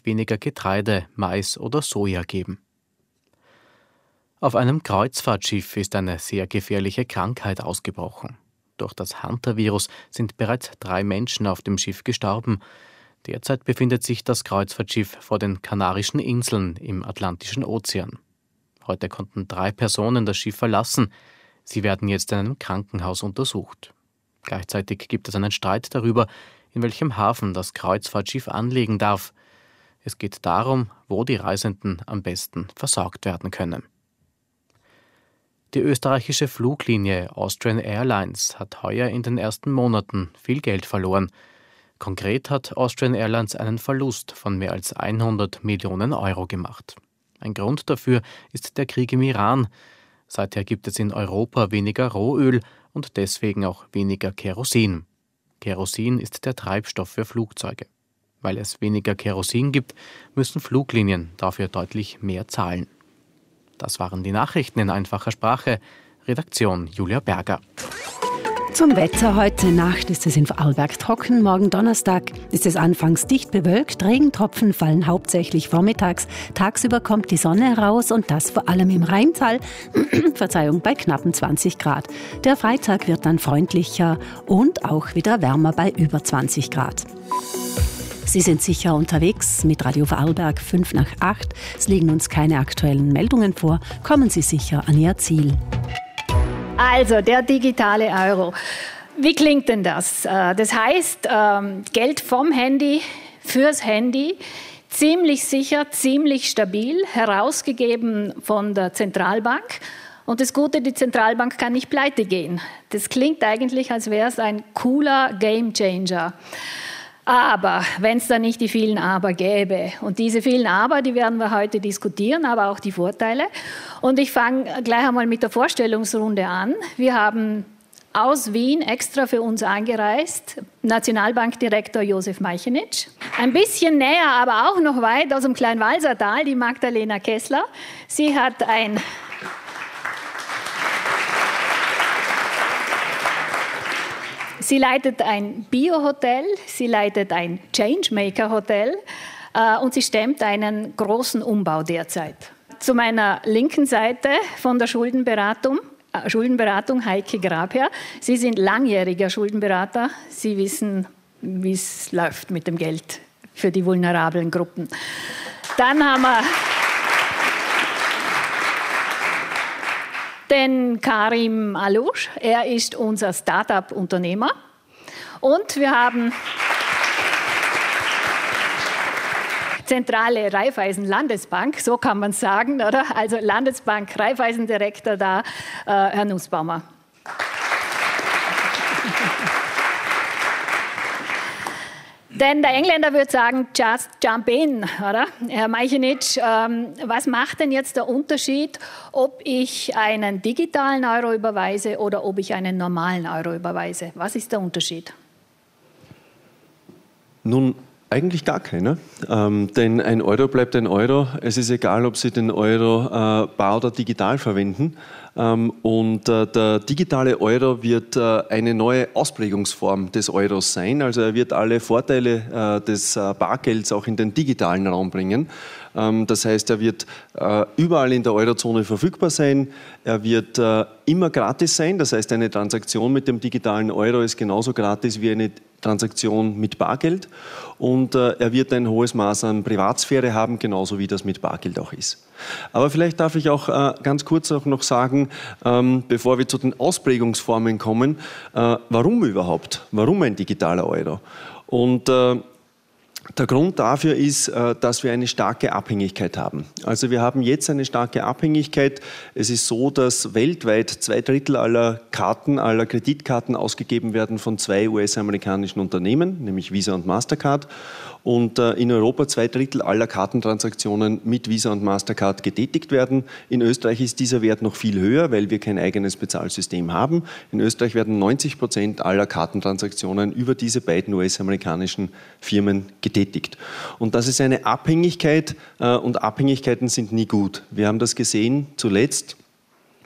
weniger Getreide, Mais oder Soja geben. Auf einem Kreuzfahrtschiff ist eine sehr gefährliche Krankheit ausgebrochen. Durch das Hantavirus sind bereits 3 Menschen auf dem Schiff gestorben. Derzeit befindet sich das Kreuzfahrtschiff vor den Kanarischen Inseln im Atlantischen Ozean. Heute konnten 3 Personen das Schiff verlassen. Sie werden jetzt in einem Krankenhaus untersucht. Gleichzeitig gibt es einen Streit darüber, in welchem Hafen das Kreuzfahrtschiff anlegen darf. Es geht darum, wo die Reisenden am besten versorgt werden können. Die österreichische Fluglinie Austrian Airlines hat heuer in den ersten Monaten viel Geld verloren. Konkret hat Austrian Airlines einen Verlust von mehr als 100 Millionen Euro gemacht. Ein Grund dafür ist der Krieg im Iran. Seither gibt es in Europa weniger Rohöl und deswegen auch weniger Kerosin. Kerosin ist der Treibstoff für Flugzeuge. Weil es weniger Kerosin gibt, müssen Fluglinien dafür deutlich mehr zahlen. Das waren die Nachrichten in einfacher Sprache. Redaktion Julia Berger. Zum Wetter: Heute Nacht ist es in Vorarlberg trocken, morgen Donnerstag ist es anfangs dicht bewölkt, Regentropfen fallen hauptsächlich vormittags, tagsüber kommt die Sonne heraus und das vor allem im Rheintal, bei knappen 20 Grad. Der Freitag wird dann freundlicher und auch wieder wärmer bei über 20 Grad. Sie sind sicher unterwegs mit Radio Vorarlberg 5 nach 8. Es liegen uns keine aktuellen Meldungen vor. Kommen Sie sicher an Ihr Ziel. Also, der digitale Euro. Wie klingt denn das? Das heißt, Geld vom Handy fürs Handy, ziemlich sicher, ziemlich stabil, herausgegeben von der Zentralbank. Und das Gute, die Zentralbank kann nicht pleite gehen. Das klingt eigentlich, als wäre es ein cooler Gamechanger. Aber wenn es da nicht die vielen Aber gäbe, und diese vielen Aber, die werden wir heute diskutieren, aber auch die Vorteile. Und ich fange gleich einmal mit der Vorstellungsrunde an. Wir haben aus Wien extra für uns angereist Nationalbankdirektor Josef Meichenitsch. Ein bisschen näher, aber auch noch weit aus dem Kleinwalsertal, die Magdalena Kessler. Sie hat Sie leitet ein Bio-Hotel, sie leitet ein Changemaker-Hotel und sie stemmt einen großen Umbau derzeit. Zu meiner linken Seite von der Schuldenberatung Heike Grabherr. Sie sind langjähriger Schuldenberater. Sie wissen, wie es läuft mit dem Geld für die vulnerablen Gruppen. Dann haben wir den Karim Alouche, er ist unser Start-up-Unternehmer. Und wir haben zentrale Raiffeisen-Landesbank, so kann man es sagen, oder? Also Landesbank, Raiffeisen-Direktor da, Herr Nussbaumer. Denn der Engländer würde sagen, just jump in, oder? Herr Meichenitsch, was macht denn jetzt der Unterschied, ob ich einen digitalen Euro überweise oder ob ich einen normalen Euro überweise? Was ist der Unterschied? Nun, eigentlich gar keiner, denn ein Euro bleibt ein Euro. Es ist egal, ob Sie den Euro bar oder digital verwenden. Und der digitale Euro wird eine neue Ausprägungsform des Euros sein. Also er wird alle Vorteile des Bargelds auch in den digitalen Raum bringen. Das heißt, er wird überall in der Eurozone verfügbar sein. Er wird immer gratis sein. Das heißt, eine Transaktion mit dem digitalen Euro ist genauso gratis wie eine Transaktion mit Bargeld. Und er wird ein hohes Maß an Privatsphäre haben, genauso wie das mit Bargeld auch ist. Aber vielleicht darf ich auch ganz kurz auch noch sagen, bevor wir zu den Ausprägungsformen kommen, warum überhaupt? Warum ein digitaler Euro? Und der Grund dafür ist, dass wir eine starke Abhängigkeit haben. Also wir haben jetzt eine starke Abhängigkeit. Es ist so, dass weltweit 2/3 aller Karten, aller Kreditkarten ausgegeben werden von 2 US-amerikanischen Unternehmen, nämlich Visa und Mastercard. Und in Europa 2/3 aller Kartentransaktionen mit Visa und Mastercard getätigt werden. In Österreich ist dieser Wert noch viel höher, weil wir kein eigenes Bezahlsystem haben. In Österreich werden 90% aller Kartentransaktionen über diese beiden US-amerikanischen Firmen getätigt. Und das ist eine Abhängigkeit und Abhängigkeiten sind nie gut. Wir haben das gesehen zuletzt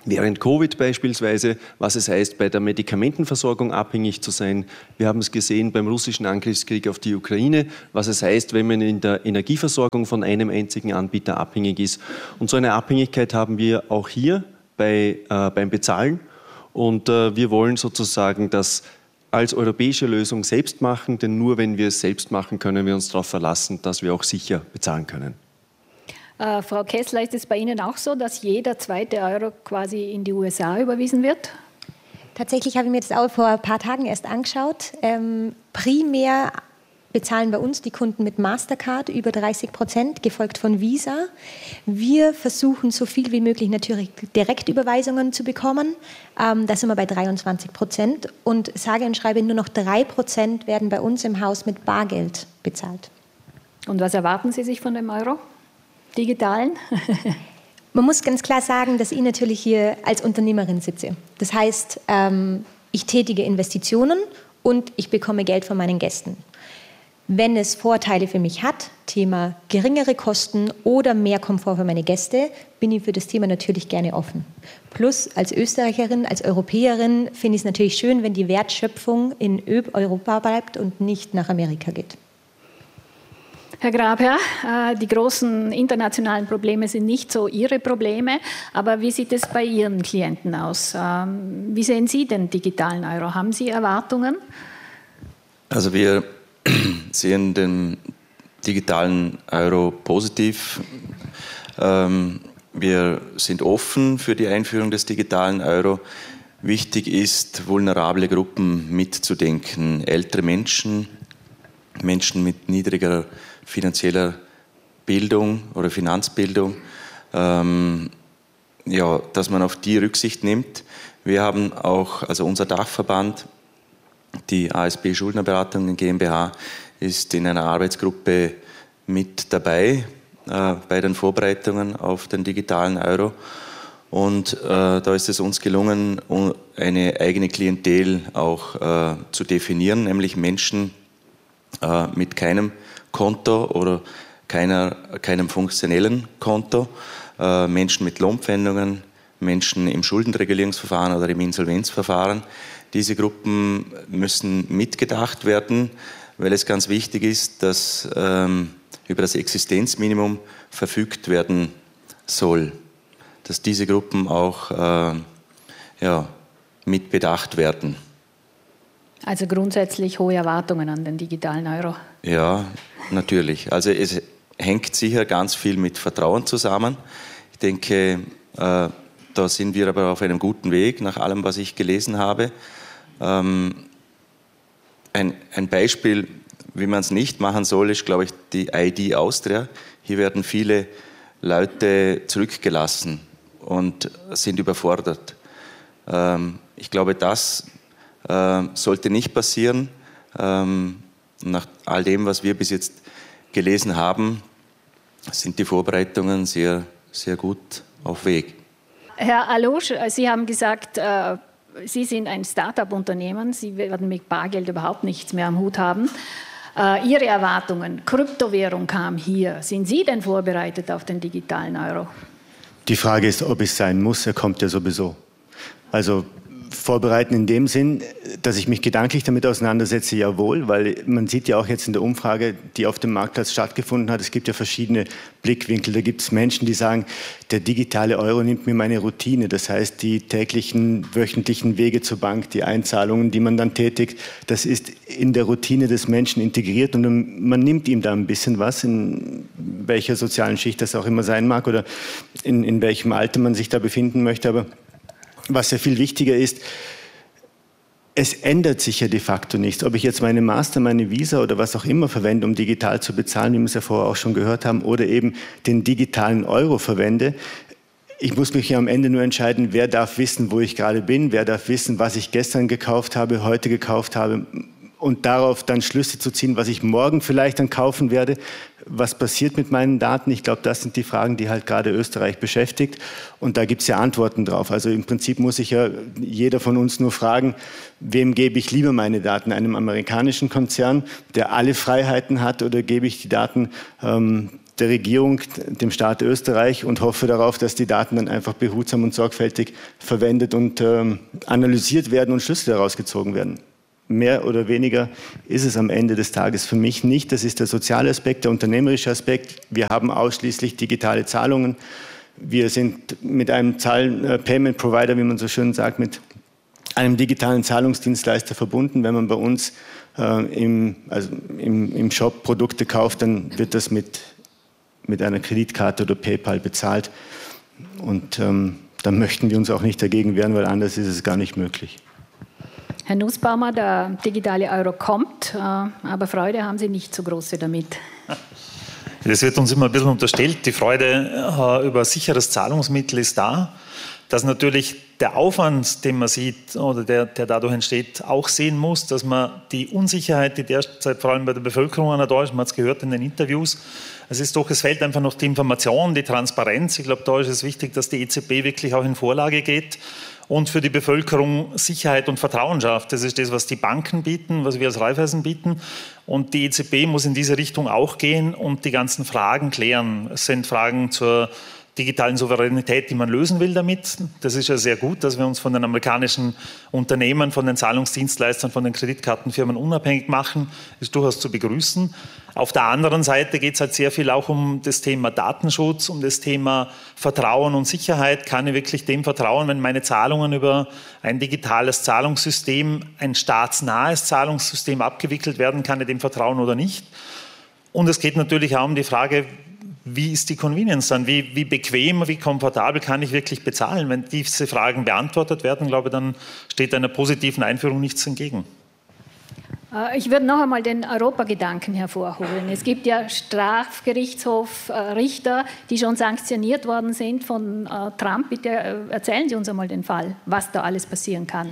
während Covid beispielsweise, was es heißt, bei der Medikamentenversorgung abhängig zu sein. Wir haben es gesehen beim russischen Angriffskrieg auf die Ukraine, was es heißt, wenn man in der Energieversorgung von einem einzigen Anbieter abhängig ist. Und so eine Abhängigkeit haben wir auch hier beim Bezahlen. Und wir wollen sozusagen das als europäische Lösung selbst machen, denn nur wenn wir es selbst machen, können wir uns darauf verlassen, dass wir auch sicher bezahlen können. Frau Kessler, ist es bei Ihnen auch so, dass jeder zweite Euro quasi in die USA überwiesen wird? Tatsächlich habe ich mir das auch vor ein paar Tagen erst angeschaut. Primär bezahlen bei uns die Kunden mit Mastercard über 30%, gefolgt von Visa. Wir versuchen so viel wie möglich natürlich Direktüberweisungen zu bekommen. Da sind wir bei 23%. Und sage und schreibe, nur noch 3% werden bei uns im Haus mit Bargeld bezahlt. Und was erwarten Sie sich von dem Euro? Digitalen? Man muss ganz klar sagen, dass ich natürlich hier als Unternehmerin sitze. Das heißt, ich tätige Investitionen und ich bekomme Geld von meinen Gästen. Wenn es Vorteile für mich hat, Thema geringere Kosten oder mehr Komfort für meine Gäste, bin ich für das Thema natürlich gerne offen. Plus als Österreicherin, als Europäerin finde ich es natürlich schön, wenn die Wertschöpfung in Europa bleibt und nicht nach Amerika geht. Herr Grabherr, die großen internationalen Probleme sind nicht so Ihre Probleme, aber wie sieht es bei Ihren Klienten aus? Wie sehen Sie den digitalen Euro? Haben Sie Erwartungen? Also wir sehen den digitalen Euro positiv. Wir sind offen für die Einführung des digitalen Euro. Wichtig ist, vulnerable Gruppen mitzudenken, ältere Menschen, Menschen mit niedriger finanzieller Bildung oder Finanzbildung, dass man auf die Rücksicht nimmt. Wir haben auch, also unser Dachverband, die ASB Schuldnerberatung GmbH, ist in einer Arbeitsgruppe mit dabei bei den Vorbereitungen auf den digitalen Euro. Und da ist es uns gelungen, eine eigene Klientel auch zu definieren, nämlich Menschen mit keinem Konto oder keinem funktionellen Konto, Menschen mit Lohnpfändungen, Menschen im Schuldenregulierungsverfahren oder im Insolvenzverfahren. Diese Gruppen müssen mitgedacht werden, weil es ganz wichtig ist, dass über das Existenzminimum verfügt werden soll, dass diese Gruppen auch mitbedacht werden. Also grundsätzlich hohe Erwartungen an den digitalen Euro. Ja, natürlich. Also es hängt sicher ganz viel mit Vertrauen zusammen. Ich denke, da sind wir aber auf einem guten Weg, nach allem, was ich gelesen habe. Ein Beispiel, wie man es nicht machen soll, ist, glaube ich, die ID Austria. Hier werden viele Leute zurückgelassen und sind überfordert. Ich glaube, das sollte nicht passieren. Nach all dem, was wir bis jetzt gelesen haben, sind die Vorbereitungen sehr, sehr gut auf Weg. Herr Allouche, Sie haben gesagt, Sie sind ein Start-up-Unternehmen. Sie werden mit Bargeld überhaupt nichts mehr am Hut haben. Ihre Erwartungen, Kryptowährung kam hier. Sind Sie denn vorbereitet auf den digitalen Euro? Die Frage ist, ob es sein muss. Er kommt ja sowieso. Also vorbereiten in dem Sinn, dass ich mich gedanklich damit auseinandersetze, jawohl, weil man sieht ja auch jetzt in der Umfrage, die auf dem Marktplatz stattgefunden hat, es gibt ja verschiedene Blickwinkel. Da gibt es Menschen, die sagen, der digitale Euro nimmt mir meine Routine, das heißt die täglichen, wöchentlichen Wege zur Bank, die Einzahlungen, die man dann tätigt, das ist in der Routine des Menschen integriert und man nimmt ihm da ein bisschen was, in welcher sozialen Schicht das auch immer sein mag oder in welchem Alter man sich da befinden möchte, aber was ja viel wichtiger ist, es ändert sich ja de facto nichts. Ob ich jetzt meine Master, meine Visa oder was auch immer verwende, um digital zu bezahlen, wie wir es ja vorher auch schon gehört haben, oder eben den digitalen Euro verwende. Ich muss mich ja am Ende nur entscheiden, wer darf wissen, wo ich gerade bin, wer darf wissen, was ich gestern gekauft habe, heute gekauft habe und darauf dann Schlüsse zu ziehen, was ich morgen vielleicht dann kaufen werde. Was passiert mit meinen Daten? Ich glaube, das sind die Fragen, die halt gerade Österreich beschäftigt. Und da gibt es ja Antworten drauf. Also im Prinzip muss sich ja jeder von uns nur fragen, wem gebe ich lieber meine Daten? Einem amerikanischen Konzern, der alle Freiheiten hat, oder gebe ich die Daten der Regierung, dem Staat Österreich, und hoffe darauf, dass die Daten dann einfach behutsam und sorgfältig verwendet und analysiert werden und Schlüsse daraus gezogen werden. Mehr oder weniger ist es am Ende des Tages für mich nicht. Das ist der soziale Aspekt, der unternehmerische Aspekt. Wir haben ausschließlich digitale Zahlungen. Wir sind mit einem Payment Provider, wie man so schön sagt, mit einem digitalen Zahlungsdienstleister verbunden. Wenn man bei uns im Shop Produkte kauft, dann wird das mit einer Kreditkarte oder PayPal bezahlt. Und da möchten wir uns auch nicht dagegen wehren, weil anders ist es gar nicht möglich. Herr Nussbaumer, der digitale Euro kommt, aber Freude haben Sie nicht so große damit. Das wird uns immer ein bisschen unterstellt. Die Freude über sicheres Zahlungsmittel ist da. Dass natürlich der Aufwand, den man sieht oder der dadurch entsteht, auch sehen muss, dass man die Unsicherheit, die derzeit vor allem bei der Bevölkerung da ist, man hat es gehört in den Interviews, es fehlt einfach noch die Information, die Transparenz. Ich glaube, da ist es wichtig, dass die EZB wirklich auch in Vorlage geht und für die Bevölkerung Sicherheit und Vertrauen schafft. Das ist das, was die Banken bieten, was wir als Raiffeisen bieten. Und die EZB muss in diese Richtung auch gehen und die ganzen Fragen klären. Es sind Fragen zur digitalen Souveränität, die man lösen will damit. Das ist ja sehr gut, dass wir uns von den amerikanischen Unternehmen, von den Zahlungsdienstleistern, von den Kreditkartenfirmen unabhängig machen. Das ist durchaus zu begrüßen. Auf der anderen Seite geht es halt sehr viel auch um das Thema Datenschutz, um das Thema Vertrauen und Sicherheit. Kann ich wirklich dem vertrauen, wenn meine Zahlungen über ein digitales Zahlungssystem, ein staatsnahes Zahlungssystem abgewickelt werden, kann ich dem vertrauen oder nicht? Und es geht natürlich auch um die Frage, wie ist die Convenience dann? Wie bequem, wie komfortabel kann ich wirklich bezahlen? Wenn diese Fragen beantwortet werden, glaube ich, dann steht einer positiven Einführung nichts entgegen. Ich würde noch einmal den Europagedanken hervorholen. Es gibt ja Strafgerichtshof-Richter, die schon sanktioniert worden sind von Trump. Bitte erzählen Sie uns einmal den Fall, was da alles passieren kann.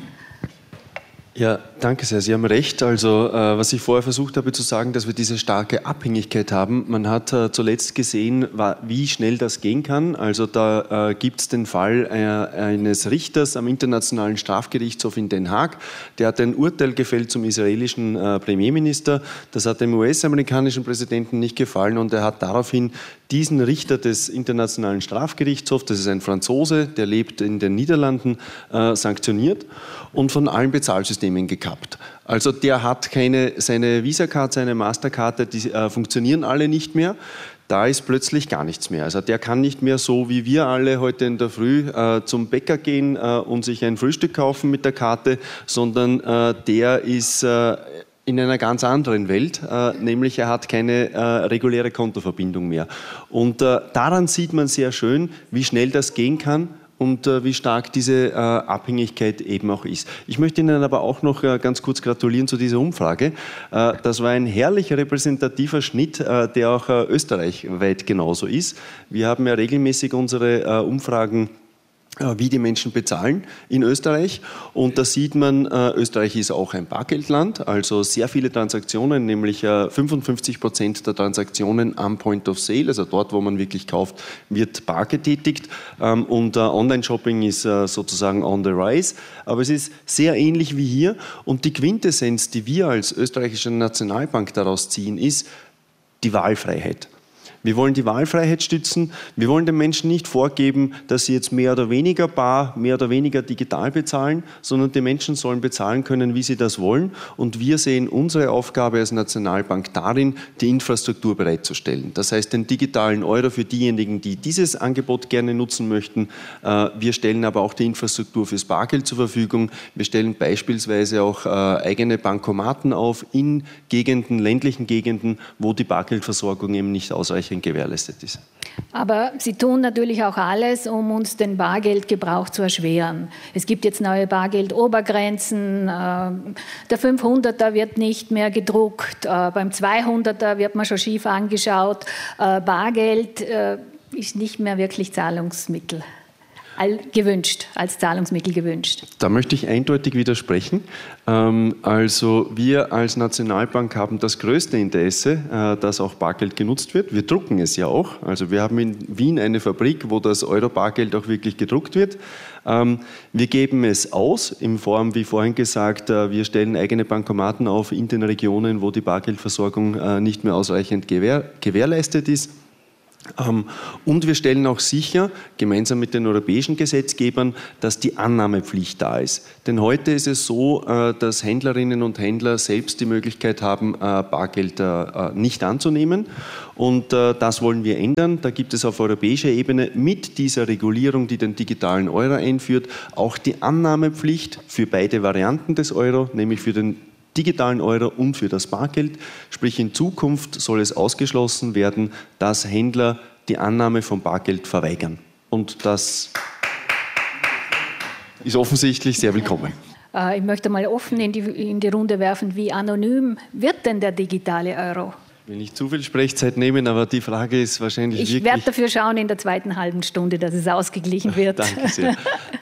Ja, danke sehr. Sie haben recht. Also, was ich vorher versucht habe zu sagen, dass wir diese starke Abhängigkeit haben. Man hat zuletzt gesehen, wie schnell das gehen kann. Also, da gibt es den Fall eines Richters am Internationalen Strafgerichtshof in Den Haag. Der hat ein Urteil gefällt zum israelischen Premierminister. Das hat dem US-amerikanischen Präsidenten nicht gefallen und er hat daraufhin diesen Richter des Internationalen Strafgerichtshofs, das ist ein Franzose, der lebt in den Niederlanden, sanktioniert und von allen Bezahlsystemen gekappt. Also der hat seine Visa-Card, seine Masterkarte, die funktionieren alle nicht mehr. Da ist plötzlich gar nichts mehr. Also der kann nicht mehr so wie wir alle heute in der Früh zum Bäcker gehen und sich ein Frühstück kaufen mit der Karte, sondern der ist in einer ganz anderen Welt, nämlich er hat keine reguläre Kontoverbindung mehr. Und daran sieht man sehr schön, wie schnell das gehen kann und wie stark diese Abhängigkeit eben auch ist. Ich möchte Ihnen aber auch noch ganz kurz gratulieren zu dieser Umfrage. Das war ein herrlicher repräsentativer Schnitt, der auch österreichweit genauso ist. Wir haben ja regelmäßig unsere Umfragen, wie die Menschen bezahlen in Österreich. Und da sieht man, Österreich ist auch ein Bargeldland, also sehr viele Transaktionen, nämlich 55% der Transaktionen am Point of Sale, also dort, wo man wirklich kauft, wird bar getätigt. Und Online-Shopping ist sozusagen on the rise. Aber es ist sehr ähnlich wie hier. Und die Quintessenz, die wir als österreichische Nationalbank daraus ziehen, ist die Wahlfreiheit. Wir wollen die Wahlfreiheit stützen. Wir wollen den Menschen nicht vorgeben, dass sie jetzt mehr oder weniger bar, mehr oder weniger digital bezahlen, sondern die Menschen sollen bezahlen können, wie sie das wollen. Und wir sehen unsere Aufgabe als Nationalbank darin, die Infrastruktur bereitzustellen. Das heißt, den digitalen Euro für diejenigen, die dieses Angebot gerne nutzen möchten. Wir stellen aber auch die Infrastruktur fürs Bargeld zur Verfügung. Wir stellen beispielsweise auch eigene Bankomaten auf in Gegenden, ländlichen Gegenden, wo die Bargeldversorgung eben nicht ausreichend gewährleistet ist. Aber Sie tun natürlich auch alles, um uns den Bargeldgebrauch zu erschweren. Es gibt jetzt neue Bargeldobergrenzen. Der 500er wird nicht mehr gedruckt. Beim 200er wird man schon schief angeschaut. Bargeld ist nicht mehr wirklich Zahlungsmittel. Als Zahlungsmittel gewünscht. Da möchte ich eindeutig widersprechen. Also wir als Nationalbank haben das größte Interesse, dass auch Bargeld genutzt wird. Wir drucken es ja auch. Also wir haben in Wien eine Fabrik, wo das Euro-Bargeld auch wirklich gedruckt wird. Wir geben es aus in Form, wie vorhin gesagt, wir stellen eigene Bankomaten auf in den Regionen, wo die Bargeldversorgung nicht mehr ausreichend gewährleistet ist. Und wir stellen auch sicher, gemeinsam mit den europäischen Gesetzgebern, dass die Annahmepflicht da ist. Denn heute ist es so, dass Händlerinnen und Händler selbst die Möglichkeit haben, Bargeld nicht anzunehmen. Und das wollen wir ändern. Da gibt es auf europäischer Ebene mit dieser Regulierung, die den digitalen Euro einführt, auch die Annahmepflicht für beide Varianten des Euro, nämlich für den digitalen Euro und für das Bargeld. Sprich, in Zukunft soll es ausgeschlossen werden, dass Händler die Annahme von Bargeld verweigern. Und das ist offensichtlich sehr willkommen. Ich möchte mal offen in die Runde werfen, wie anonym wird denn der digitale Euro? Ich will nicht zu viel Sprechzeit nehmen, aber die Frage ist wahrscheinlich wirklich... Ich werde dafür schauen in der zweiten halben Stunde, dass es ausgeglichen wird. Danke sehr.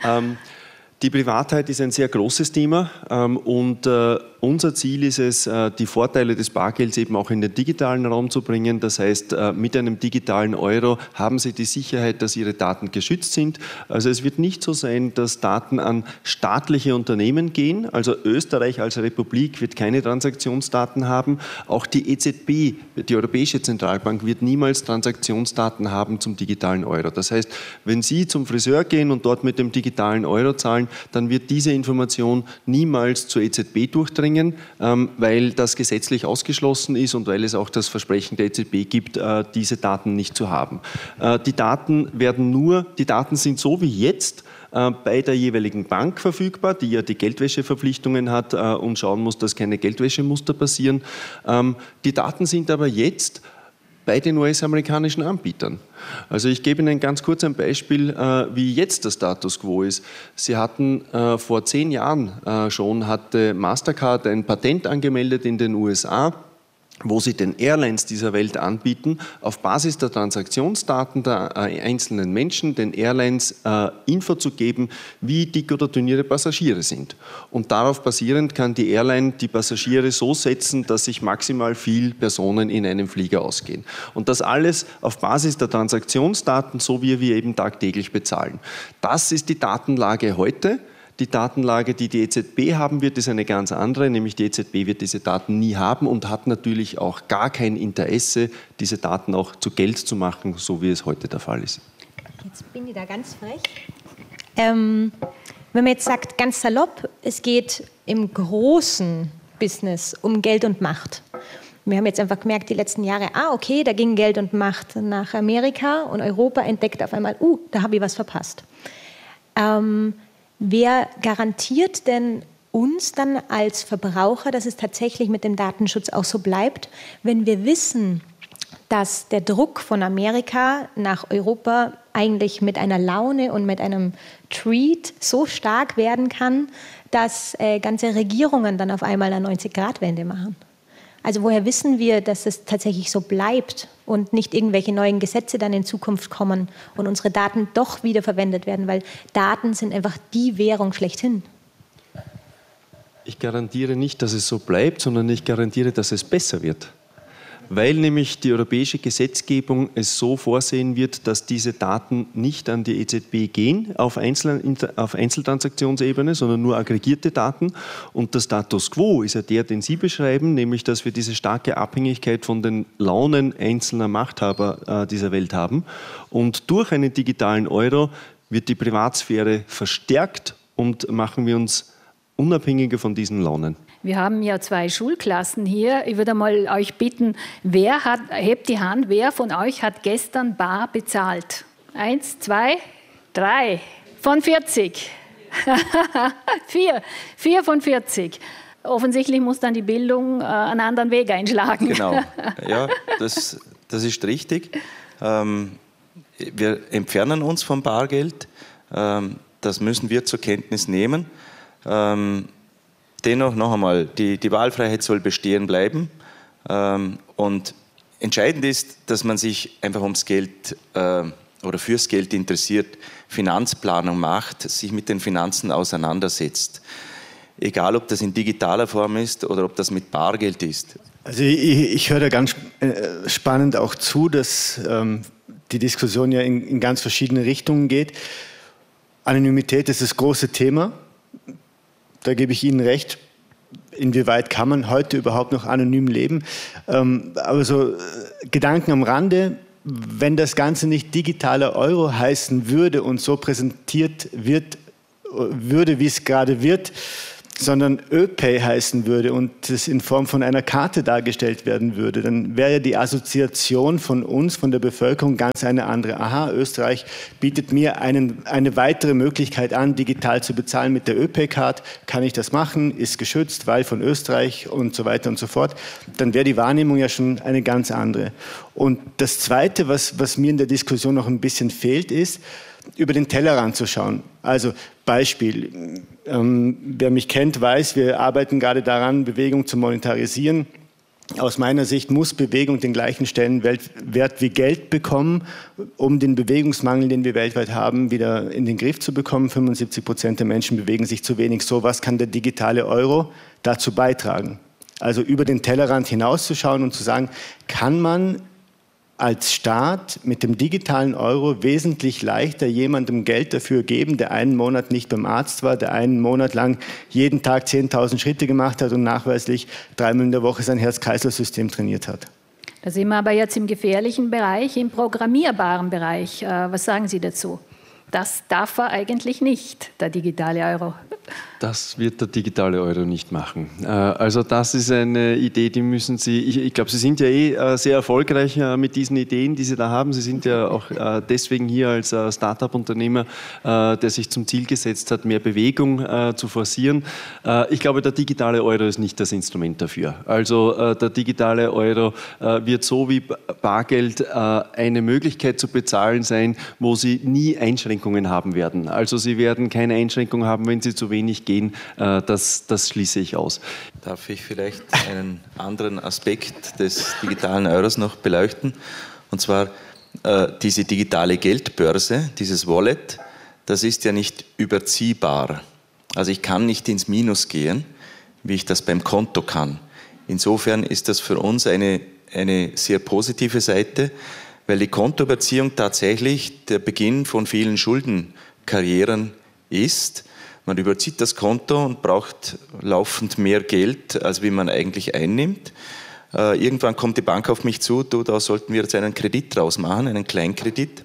Die Privatheit ist ein sehr großes Thema und unser Ziel ist es, die Vorteile des Bargelds eben auch in den digitalen Raum zu bringen. Das heißt, mit einem digitalen Euro haben Sie die Sicherheit, dass Ihre Daten geschützt sind. Also es wird nicht so sein, dass Daten an staatliche Unternehmen gehen. Also Österreich als Republik wird keine Transaktionsdaten haben. Auch die EZB, die Europäische Zentralbank, wird niemals Transaktionsdaten haben zum digitalen Euro. Das heißt, wenn Sie zum Friseur gehen und dort mit dem digitalen Euro zahlen, dann wird diese Information niemals zur EZB durchdringen, weil das gesetzlich ausgeschlossen ist und weil es auch das Versprechen der EZB gibt, diese Daten nicht zu haben. Die Daten sind so wie jetzt bei der jeweiligen Bank verfügbar, die ja die Geldwäscheverpflichtungen hat und schauen muss, dass keine Geldwäschemuster passieren. Die Daten sind aber jetzt bei den US-amerikanischen Anbietern. Also ich gebe Ihnen ganz kurz ein Beispiel, wie jetzt der Status quo ist. Sie hatten vor 10 Jahren hatte Mastercard ein Patent angemeldet in den USA, wo sie den Airlines dieser Welt anbieten, auf Basis der Transaktionsdaten der einzelnen Menschen den Airlines Info zu geben, wie dick oder dünn ihre Passagiere sind. Und darauf basierend kann die Airline die Passagiere so setzen, dass sich maximal viel Personen in einem Flieger ausgehen. Und das alles auf Basis der Transaktionsdaten, so wie wir eben tagtäglich bezahlen. Das ist die Datenlage heute. Die Datenlage, die die EZB haben wird, ist eine ganz andere, nämlich die EZB wird diese Daten nie haben und hat natürlich auch gar kein Interesse, diese Daten auch zu Geld zu machen, so wie es heute der Fall ist. Jetzt bin ich da ganz frech. Wenn man jetzt sagt, ganz salopp, es geht im großen Business um Geld und Macht. Wir haben jetzt einfach gemerkt, die letzten Jahre, okay, da ging Geld und Macht nach Amerika und Europa entdeckt auf einmal, da habe ich was verpasst. Wer garantiert denn uns dann als Verbraucher, dass es tatsächlich mit dem Datenschutz auch so bleibt, wenn wir wissen, dass der Druck von Amerika nach Europa eigentlich mit einer Laune und mit einem Treat so stark werden kann, dass ganze Regierungen dann auf einmal eine 90-Grad-Wende machen? Also woher wissen wir, dass es tatsächlich so bleibt und nicht irgendwelche neuen Gesetze dann in Zukunft kommen und unsere Daten doch wieder verwendet werden, weil Daten sind einfach die Währung schlechthin. Ich garantiere nicht, dass es so bleibt, sondern ich garantiere, dass es besser wird. Weil nämlich die europäische Gesetzgebung es so vorsehen wird, dass diese Daten nicht an die EZB gehen auf Einzeltransaktionsebene, sondern nur aggregierte Daten. Und der Status quo ist ja der, den Sie beschreiben, nämlich dass wir diese starke Abhängigkeit von den Launen einzelner Machthaber dieser Welt haben. Und durch einen digitalen Euro wird die Privatsphäre verstärkt und machen wir uns unabhängiger von diesen Launen. Wir haben ja 2 Schulklassen hier. Ich würde mal euch bitten, hebt die Hand, wer von euch hat gestern bar bezahlt? 1, 2, 3 von 40. 4 von 40. Offensichtlich muss dann die Bildung einen anderen Weg einschlagen. Genau, ja, das ist richtig. Wir entfernen uns vom Bargeld. Das müssen wir zur Kenntnis nehmen. Dennoch noch einmal, die Wahlfreiheit soll bestehen bleiben und entscheidend ist, dass man sich einfach ums Geld oder fürs Geld interessiert, Finanzplanung macht, sich mit den Finanzen auseinandersetzt. Egal, ob das in digitaler Form ist oder ob das mit Bargeld ist. Also ich höre da ganz spannend auch zu, dass die Diskussion ja in ganz verschiedene Richtungen geht. Anonymität ist das große Thema. Da gebe ich Ihnen recht. Inwieweit kann man heute überhaupt noch anonym leben? Aber so Gedanken am Rande, wenn das Ganze nicht digitaler Euro heißen würde und so präsentiert würde, wie es gerade wird, sondern ÖPay heißen würde und es in Form von einer Karte dargestellt werden würde, dann wäre die Assoziation von uns, von der Bevölkerung ganz eine andere. Aha, Österreich bietet mir eine weitere Möglichkeit an, digital zu bezahlen mit der ÖPay-Card. Kann ich das machen? Ist geschützt, weil von Österreich und so weiter und so fort. Dann wäre die Wahrnehmung ja schon eine ganz andere. Und das Zweite, was mir in der Diskussion noch ein bisschen fehlt, ist, über den Tellerrand zu schauen. Also Beispiel, wer mich kennt, weiß, wir arbeiten gerade daran, Bewegung zu monetarisieren. Aus meiner Sicht muss Bewegung den gleichen Stellenwert wie Geld bekommen, um den Bewegungsmangel, den wir weltweit haben, wieder in den Griff zu bekommen. 75% der Menschen bewegen sich zu wenig. So was kann der digitale Euro dazu beitragen. Also über den Tellerrand hinauszuschauen und zu sagen, kann man als Staat mit dem digitalen Euro wesentlich leichter jemandem Geld dafür geben, der einen Monat nicht beim Arzt war, der einen Monat lang jeden Tag 10.000 Schritte gemacht hat und nachweislich 3-mal in der Woche sein Herz-Kreislauf-System trainiert hat. Da sind wir aber jetzt im gefährlichen Bereich, im programmierbaren Bereich. Was sagen Sie dazu? Das darf er eigentlich nicht, der digitale Euro. Das wird der digitale Euro nicht machen. Also das ist eine Idee, die müssen Sie, ich glaube, Sie sind ja sehr erfolgreich mit diesen Ideen, die Sie da haben. Sie sind ja auch deswegen hier als Start-up-Unternehmer, der sich zum Ziel gesetzt hat, mehr Bewegung zu forcieren. Ich glaube, der digitale Euro ist nicht das Instrument dafür. Also der digitale Euro wird so wie Bargeld eine Möglichkeit zu bezahlen sein, wo Sie nie Einschränkungen haben werden. Also Sie werden keine Einschränkung haben, wenn Sie zu wenig gehen, das schließe ich aus. Darf ich vielleicht einen anderen Aspekt des digitalen Euros noch beleuchten? Und zwar diese digitale Geldbörse, dieses Wallet, das ist ja nicht überziehbar. Also ich kann nicht ins Minus gehen, wie ich das beim Konto kann. Insofern ist das für uns eine sehr positive Seite, weil die Kontoüberziehung tatsächlich der Beginn von vielen Schuldenkarrieren ist. Man überzieht das Konto und braucht laufend mehr Geld, als wie man eigentlich einnimmt. Irgendwann kommt die Bank auf mich zu, da sollten wir jetzt einen Kredit draus machen, einen Kleinkredit.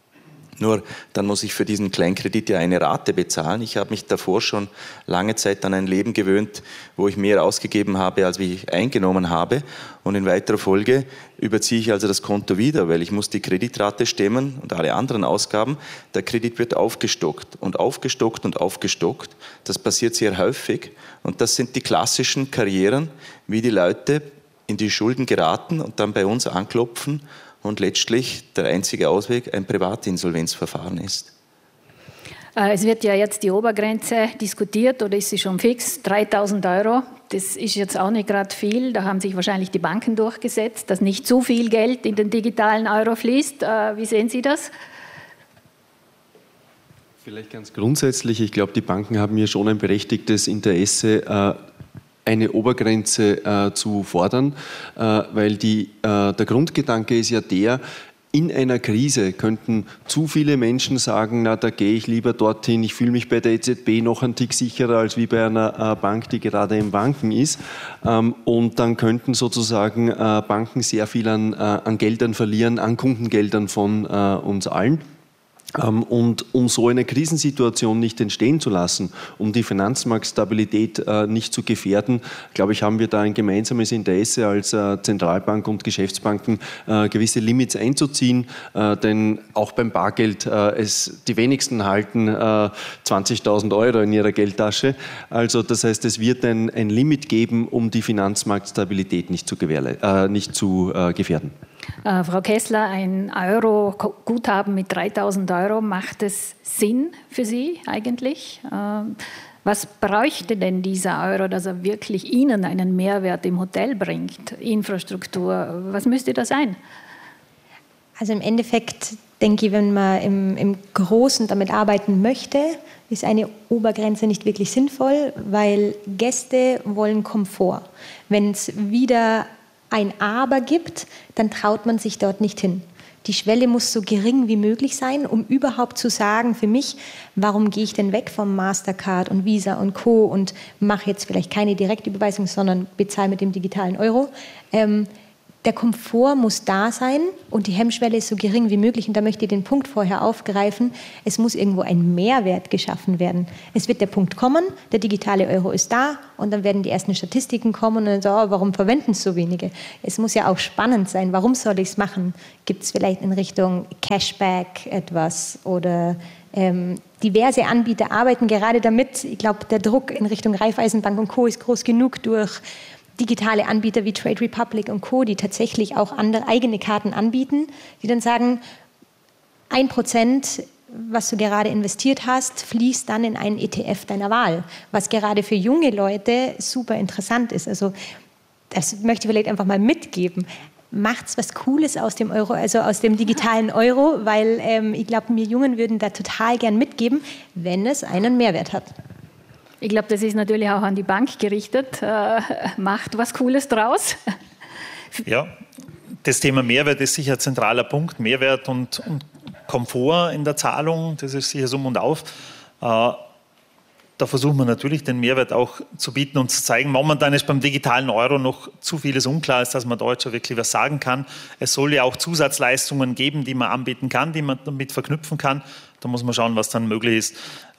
Nur dann muss ich für diesen Kleinkredit ja eine Rate bezahlen. Ich habe mich davor schon lange Zeit an ein Leben gewöhnt, wo ich mehr ausgegeben habe, als wie ich eingenommen habe. Und in weiterer Folge überziehe ich also das Konto wieder, weil ich muss die Kreditrate stemmen und alle anderen Ausgaben. Der Kredit wird aufgestockt und aufgestockt und aufgestockt. Das passiert sehr häufig. Und das sind die klassischen Karrieren, wie die Leute in die Schulden geraten und dann bei uns anklopfen. Und letztlich der einzige Ausweg ein Privatinsolvenzverfahren ist. Es wird ja jetzt die Obergrenze diskutiert, oder ist sie schon fix? 3.000 €. Das ist jetzt auch nicht gerade viel. Da haben sich wahrscheinlich die Banken durchgesetzt, dass nicht zu viel Geld in den digitalen Euro fließt. Wie sehen Sie das? Vielleicht ganz grundsätzlich. Ich glaube, die Banken haben hier schon ein berechtigtes Interesse, eine Obergrenze zu fordern, weil der Grundgedanke ist ja der, in einer Krise könnten zu viele Menschen sagen, na, da gehe ich lieber dorthin, ich fühle mich bei der EZB noch einen Tick sicherer als wie bei einer Bank, die gerade im Wanken ist. Und dann könnten sozusagen Banken sehr viel an Geldern verlieren, an Kundengeldern von uns allen. Und um so eine Krisensituation nicht entstehen zu lassen, um die Finanzmarktstabilität nicht zu gefährden, glaube ich, haben wir da ein gemeinsames Interesse als Zentralbank und Geschäftsbanken, gewisse Limits einzuziehen. Denn auch beim Bargeld, die wenigsten halten 20.000 € in ihrer Geldtasche. Also das heißt, es wird ein Limit geben, um die Finanzmarktstabilität nicht zu gefährden. Frau Kessler, ein Euro-Guthaben mit 3.000 €, macht es Sinn für Sie eigentlich? Was bräuchte denn dieser Euro, dass er wirklich Ihnen einen Mehrwert im Hotel bringt? Infrastruktur, was müsste das sein? Also im Endeffekt denke ich, wenn man im Großen damit arbeiten möchte, ist eine Obergrenze nicht wirklich sinnvoll, weil Gäste wollen Komfort. Wenn es wieder ein Aber gibt, dann traut man sich dort nicht hin. Die Schwelle muss so gering wie möglich sein, um überhaupt zu sagen für mich, warum gehe ich denn weg vom Mastercard und Visa und Co. und mache jetzt vielleicht keine Direktüberweisung, sondern bezahle mit dem digitalen Euro. der Komfort muss da sein und die Hemmschwelle ist so gering wie möglich. Und da möchte ich den Punkt vorher aufgreifen. Es muss irgendwo ein Mehrwert geschaffen werden. Es wird der Punkt kommen, der digitale Euro ist da und dann werden die ersten Statistiken kommen und dann so, warum verwenden es so wenige? Es muss ja auch spannend sein. Warum soll ich es machen? Gibt es vielleicht in Richtung Cashback etwas oder diverse Anbieter arbeiten gerade damit. Ich glaube, der Druck in Richtung Raiffeisenbank und Co. ist groß genug durch digitale Anbieter wie Trade Republic und Co., die tatsächlich auch eigene Karten anbieten, die dann sagen, 1%, was du gerade investiert hast, fließt dann in einen ETF deiner Wahl, was gerade für junge Leute super interessant ist. Also das möchte ich vielleicht einfach mal mitgeben. Macht's was Cooles aus dem Euro, also aus dem digitalen Euro, weil ich glaube, wir Jungen würden da total gern mitgeben, wenn es einen Mehrwert hat. Ich glaube, das ist natürlich auch an die Bank gerichtet. Macht was Cooles draus. Ja, das Thema Mehrwert ist sicher ein zentraler Punkt. Mehrwert und Komfort in der Zahlung, das ist sicher so um und auf. Da versuchen wir natürlich, den Mehrwert auch zu bieten und zu zeigen. Momentan ist beim digitalen Euro noch zu vieles unklar, als dass man da jetzt schon wirklich was sagen kann. Es soll ja auch Zusatzleistungen geben, die man anbieten kann, die man damit verknüpfen kann. Da muss man schauen, was dann möglich ist.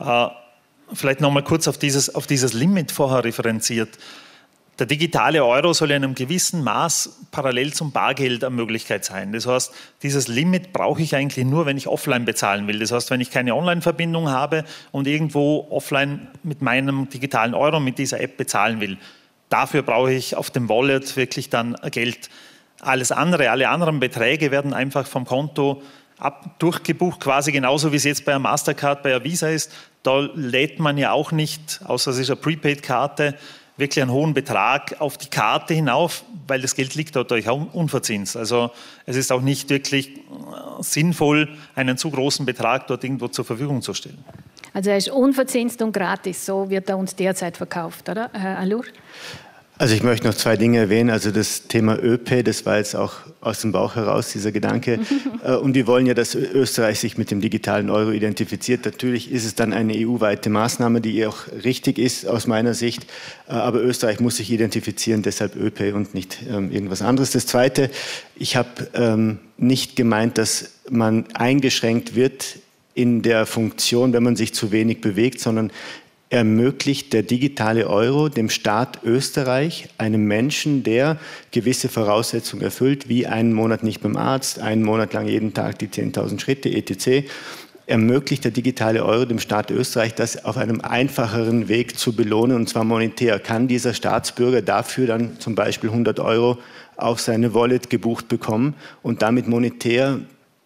Vielleicht noch mal kurz auf dieses Limit vorher referenziert. Der digitale Euro soll in einem gewissen Maß parallel zum Bargeld eine Möglichkeit sein. Das heißt, dieses Limit brauche ich eigentlich nur, wenn ich offline bezahlen will. Das heißt, wenn ich keine Online-Verbindung habe und irgendwo offline mit meinem digitalen Euro, mit dieser App bezahlen will. Dafür brauche ich auf dem Wallet wirklich dann Geld. Alles andere, alle anderen Beträge werden einfach vom Konto durchgebucht, quasi genauso wie es jetzt bei einer Mastercard, bei einer Visa ist. Da lädt man ja auch nicht, außer es ist eine Prepaid-Karte, wirklich einen hohen Betrag auf die Karte hinauf, weil das Geld liegt dort euch auch unverzinst. Also es ist auch nicht wirklich sinnvoll, einen zu großen Betrag dort irgendwo zur Verfügung zu stellen. Also er ist unverzinst und gratis, so wird er uns derzeit verkauft, oder, Herr Allur? Also ich möchte noch 2 Dinge erwähnen. Also das Thema ÖP, das war jetzt auch aus dem Bauch heraus, dieser Gedanke. Und wir wollen ja, dass Österreich sich mit dem digitalen Euro identifiziert. Natürlich ist es dann eine EU-weite Maßnahme, die auch richtig ist aus meiner Sicht. Aber Österreich muss sich identifizieren, deshalb ÖP und nicht irgendwas anderes. Das Zweite, ich habe nicht gemeint, dass man eingeschränkt wird in der Funktion, wenn man sich zu wenig bewegt, sondern ermöglicht der digitale Euro dem Staat Österreich, einem Menschen, der gewisse Voraussetzungen erfüllt, wie einen Monat nicht beim Arzt, einen Monat lang jeden Tag die 10.000 Schritte, etc., ermöglicht der digitale Euro dem Staat Österreich, das auf einem einfacheren Weg zu belohnen, und zwar monetär. Kann dieser Staatsbürger dafür dann zum Beispiel 100 Euro auf seine Wallet gebucht bekommen und damit monetär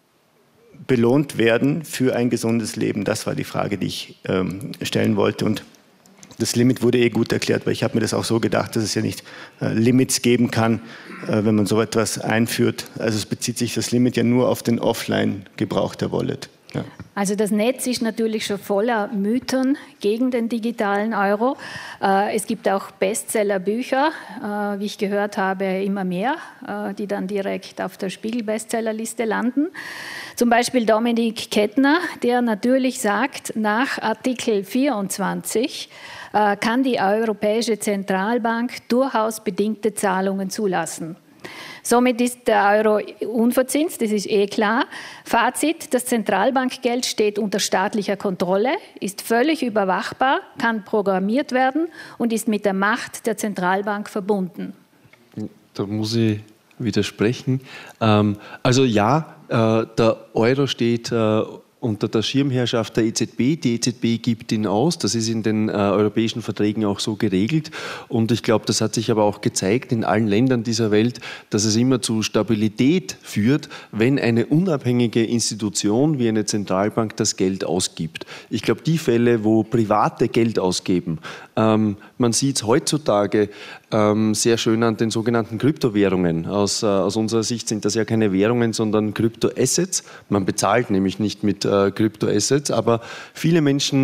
belohnt werden für ein gesundes Leben? Das war die Frage, die ich stellen wollte. Und das Limit wurde gut erklärt, weil ich habe mir das auch so gedacht, dass es ja nicht Limits geben kann, wenn man so etwas einführt. Also es bezieht sich das Limit ja nur auf den Offline-Gebrauch der Wallet. Ja. Also das Netz ist natürlich schon voller Mythen gegen den digitalen Euro. Es gibt auch Bestsellerbücher, wie ich gehört habe, immer mehr, die dann direkt auf der Spiegel-Bestsellerliste landen. Zum Beispiel Dominik Kettner, der natürlich sagt, nach Artikel 24 kann die Europäische Zentralbank durchaus bedingte Zahlungen zulassen. Somit ist der Euro unverzinst, das ist klar. Fazit, das Zentralbankgeld steht unter staatlicher Kontrolle, ist völlig überwachbar, kann programmiert werden und ist mit der Macht der Zentralbank verbunden. Da muss ich widersprechen. Also ja, der Euro steht unter der Schirmherrschaft der EZB. Die EZB gibt ihn aus. Das ist in den europäischen Verträgen auch so geregelt. Und ich glaube, das hat sich aber auch gezeigt in allen Ländern dieser Welt, dass es immer zu Stabilität führt, wenn eine unabhängige Institution wie eine Zentralbank das Geld ausgibt. Ich glaube, die Fälle, wo Private Geld ausgeben, man sieht es heutzutage sehr schön an den sogenannten Kryptowährungen. Aus unserer Sicht sind das ja keine Währungen, sondern Kryptoassets. Man bezahlt nämlich nicht mit Kryptoassets, aber viele Menschen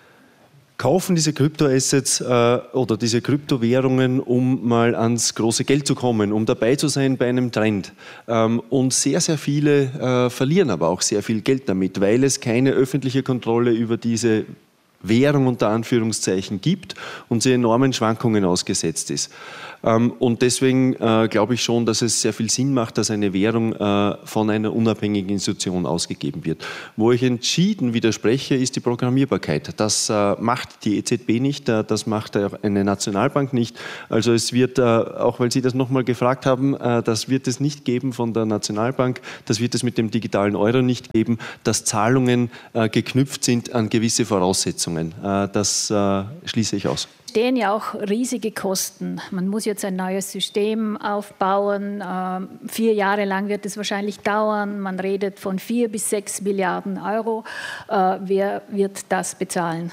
kaufen diese Kryptoassets oder diese Kryptowährungen, um mal ans große Geld zu kommen, um dabei zu sein bei einem Trend. Und sehr, sehr viele verlieren aber auch sehr viel Geld damit, weil es keine öffentliche Kontrolle über diese Währung unter Anführungszeichen gibt und sie enormen Schwankungen ausgesetzt ist. Und deswegen glaube ich schon, dass es sehr viel Sinn macht, dass eine Währung von einer unabhängigen Institution ausgegeben wird. Wo ich entschieden widerspreche, ist die Programmierbarkeit. Das macht die EZB nicht, das macht eine Nationalbank nicht. Also es wird, auch weil Sie das nochmal gefragt haben, das wird es nicht geben von der Nationalbank, das wird es mit dem digitalen Euro nicht geben, dass Zahlungen geknüpft sind an gewisse Voraussetzungen. Das schließe ich aus. Es stehen ja auch riesige Kosten. Man muss jetzt ein neues System aufbauen. 4 Jahre lang wird es wahrscheinlich dauern. Man redet von 4 bis 6 Milliarden Euro. Wer wird das bezahlen?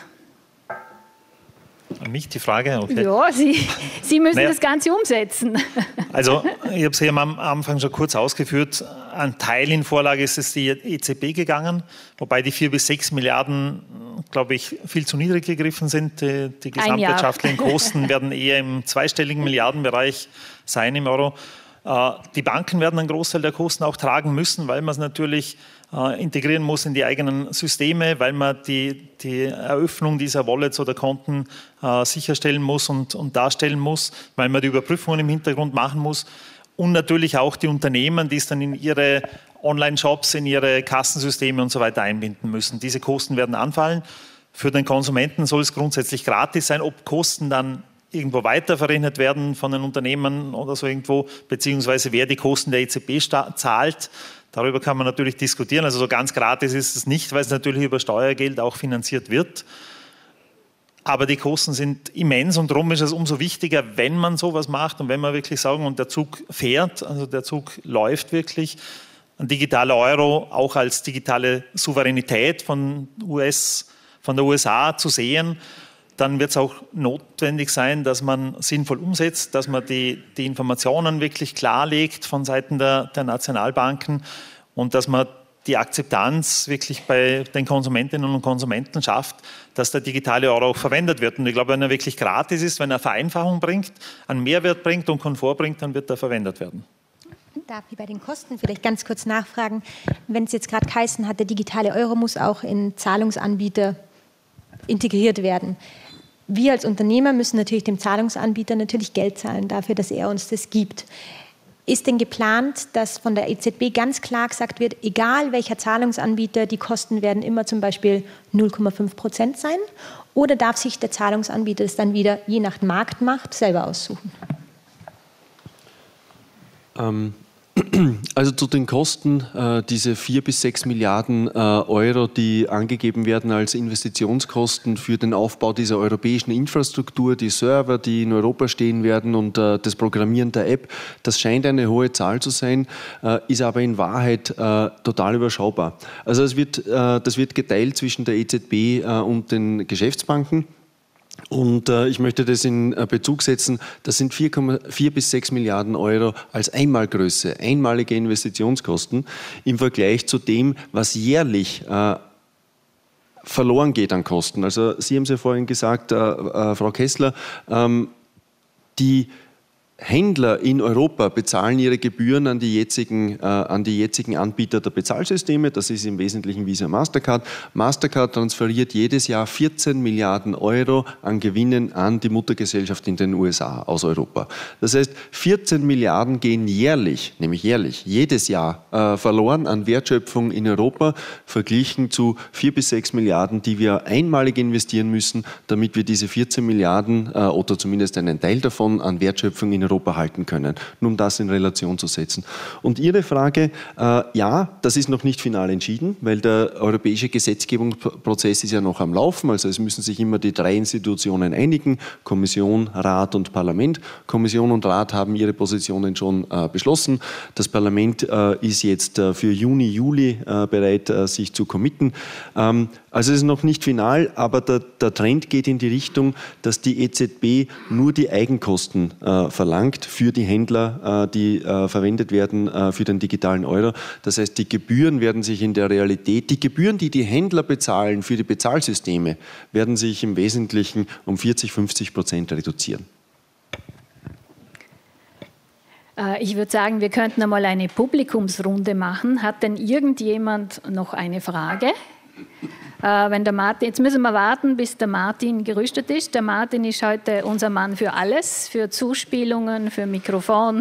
An mich die Frage? Okay. Ja, Sie müssen das Ganze umsetzen. Also ich habe es ja am Anfang schon kurz ausgeführt. Ein Teil in Vorlage ist es die EZB gegangen, wobei die 4 bis 6 Milliarden, glaube ich, viel zu niedrig gegriffen sind. Die gesamtwirtschaftlichen Kosten werden eher im zweistelligen Milliardenbereich sein im Euro. Die Banken werden einen Großteil der Kosten auch tragen müssen, weil man es natürlich integrieren muss in die eigenen Systeme, weil man die Eröffnung dieser Wallets oder Konten sicherstellen muss und darstellen muss, weil man die Überprüfungen im Hintergrund machen muss und natürlich auch die Unternehmen, die es dann in ihre Online-Shops, in ihre Kassensysteme und so weiter einbinden müssen. Diese Kosten werden anfallen. Für den Konsumenten soll es grundsätzlich gratis sein, ob Kosten dann irgendwo weiterverrechnet werden von den Unternehmen oder so irgendwo, beziehungsweise wer die Kosten der EZB zahlt. Darüber kann man natürlich diskutieren. Also so ganz gratis ist es nicht, weil es natürlich über Steuergeld auch finanziert wird. Aber die Kosten sind immens und darum ist es umso wichtiger, wenn man sowas macht und wenn man wirklich sagen, und der Zug fährt, also der Zug läuft wirklich, ein digitaler Euro auch als digitale Souveränität von der USA zu sehen, dann wird es auch notwendig sein, dass man sinnvoll umsetzt, dass man die Informationen wirklich klarlegt von Seiten der Nationalbanken und dass man die Akzeptanz wirklich bei den Konsumentinnen und Konsumenten schafft, dass der digitale Euro auch verwendet wird. Und ich glaube, wenn er wirklich gratis ist, wenn er Vereinfachung bringt, einen Mehrwert bringt und Komfort bringt, dann wird er verwendet werden. Darf ich bei den Kosten vielleicht ganz kurz nachfragen? Wenn es jetzt gerade geheißen hat, der digitale Euro muss auch in Zahlungsanbieter integriert werden. Wir als Unternehmer müssen natürlich dem Zahlungsanbieter natürlich Geld zahlen dafür, dass er uns das gibt. Ist denn geplant, dass von der EZB ganz klar gesagt wird, egal welcher Zahlungsanbieter, die Kosten werden immer zum Beispiel 0,5% sein? Oder darf sich der Zahlungsanbieter das dann wieder je nach Marktmacht selber aussuchen? Also zu den Kosten, diese 4 bis 6 Milliarden Euro, die angegeben werden als Investitionskosten für den Aufbau dieser europäischen Infrastruktur, die Server, die in Europa stehen werden und das Programmieren der App, das scheint eine hohe Zahl zu sein, ist aber in Wahrheit total überschaubar. Also das wird geteilt zwischen der EZB und den Geschäftsbanken. Und ich möchte das in Bezug setzen, das sind 4 bis 6 Milliarden Euro als Einmalgröße, einmalige Investitionskosten im Vergleich zu dem, was jährlich verloren geht an Kosten. Also Sie haben es ja vorhin gesagt, Frau Kessler, die Händler in Europa bezahlen ihre Gebühren an die jetzigen Anbieter der Bezahlsysteme. Das ist im Wesentlichen Visa Mastercard. Mastercard transferiert jedes Jahr 14 Milliarden Euro an Gewinnen an die Muttergesellschaft in den USA aus Europa. Das heißt, 14 Milliarden gehen jährlich, nämlich jährlich, jedes Jahr verloren an Wertschöpfung in Europa, verglichen zu 4 bis 6 Milliarden, die wir einmalig investieren müssen, damit wir diese 14 Milliarden oder zumindest einen Teil davon an Wertschöpfung in Europa halten können, nur um das in Relation zu setzen. Und Ihre Frage, ja, das ist noch nicht final entschieden, weil der europäische Gesetzgebungsprozess ist ja noch am Laufen, also es müssen sich immer die 3 Institutionen einigen, Kommission, Rat und Parlament. Kommission und Rat haben ihre Positionen schon beschlossen. Das Parlament ist jetzt für Juni, Juli bereit, sich zu committen. Also es ist noch nicht final, aber der Trend geht in die Richtung, dass die EZB nur die Eigenkosten verlangt für die Händler, die verwendet werden für den digitalen Euro. Das heißt, die Gebühren werden sich in der Realität, die Gebühren, die die Händler bezahlen für die Bezahlsysteme, werden sich im Wesentlichen um 40-50% reduzieren. Ich würde sagen, wir könnten einmal eine Publikumsrunde machen. Hat denn irgendjemand noch eine Frage? Wenn der Martin, jetzt müssen wir warten, bis der Martin gerüstet ist. Der Martin ist heute unser Mann für alles, für Zuspielungen, für Mikrofon.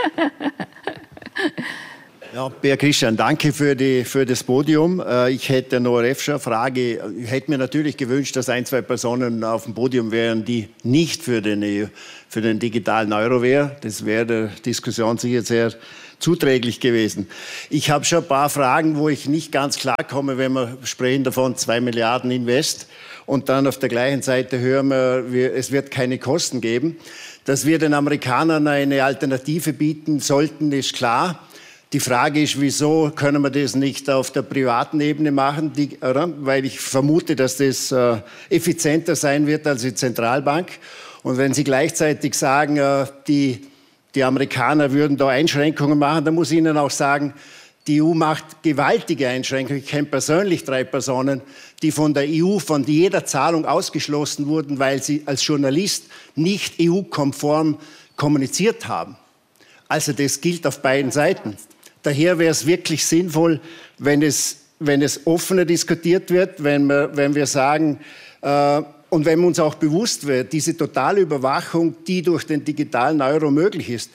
Ja, Bär Christian, danke für das Podium. Ich hätte noch eine Frage. Ich hätte mir natürlich gewünscht, dass 1, 2 Personen auf dem Podium wären, die nicht für den digitalen Euro wären. Das wäre der Diskussion sicher sehr zuträglich gewesen. Ich habe schon ein paar Fragen, wo ich nicht ganz klar komme, wenn wir sprechen davon 2 Milliarden Invest und dann auf der gleichen Seite hören wir, es wird keine Kosten geben. Dass wir den Amerikanern eine Alternative bieten sollten, ist klar. Die Frage ist, wieso können wir das nicht auf der privaten Ebene machen? Weil ich vermute, dass das effizienter sein wird als die Zentralbank. Und wenn Sie gleichzeitig sagen, die Amerikaner würden da Einschränkungen machen, dann muss ich Ihnen auch sagen, die EU macht gewaltige Einschränkungen. Ich kenne persönlich 3 Personen, die von der EU von jeder Zahlung ausgeschlossen wurden, weil sie als Journalist nicht EU-konform kommuniziert haben. Also das gilt auf beiden Seiten. Daher wäre es wirklich sinnvoll, wenn es offener diskutiert wird, wenn wir sagen, und wenn uns auch bewusst wird, diese totale Überwachung, die durch den digitalen Euro möglich ist.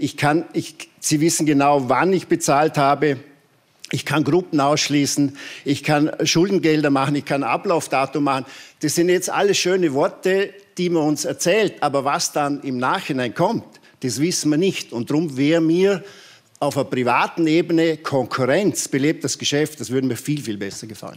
Sie wissen genau, wann ich bezahlt habe. Ich kann Gruppen ausschließen, ich kann Schuldengelder machen, ich kann Ablaufdatum machen. Das sind jetzt alles schöne Worte, die man uns erzählt. Aber was dann im Nachhinein kommt, das wissen wir nicht. Und darum wäre mir auf einer privaten Ebene Konkurrenz, belebtes Geschäft, das würde mir viel, viel besser gefallen.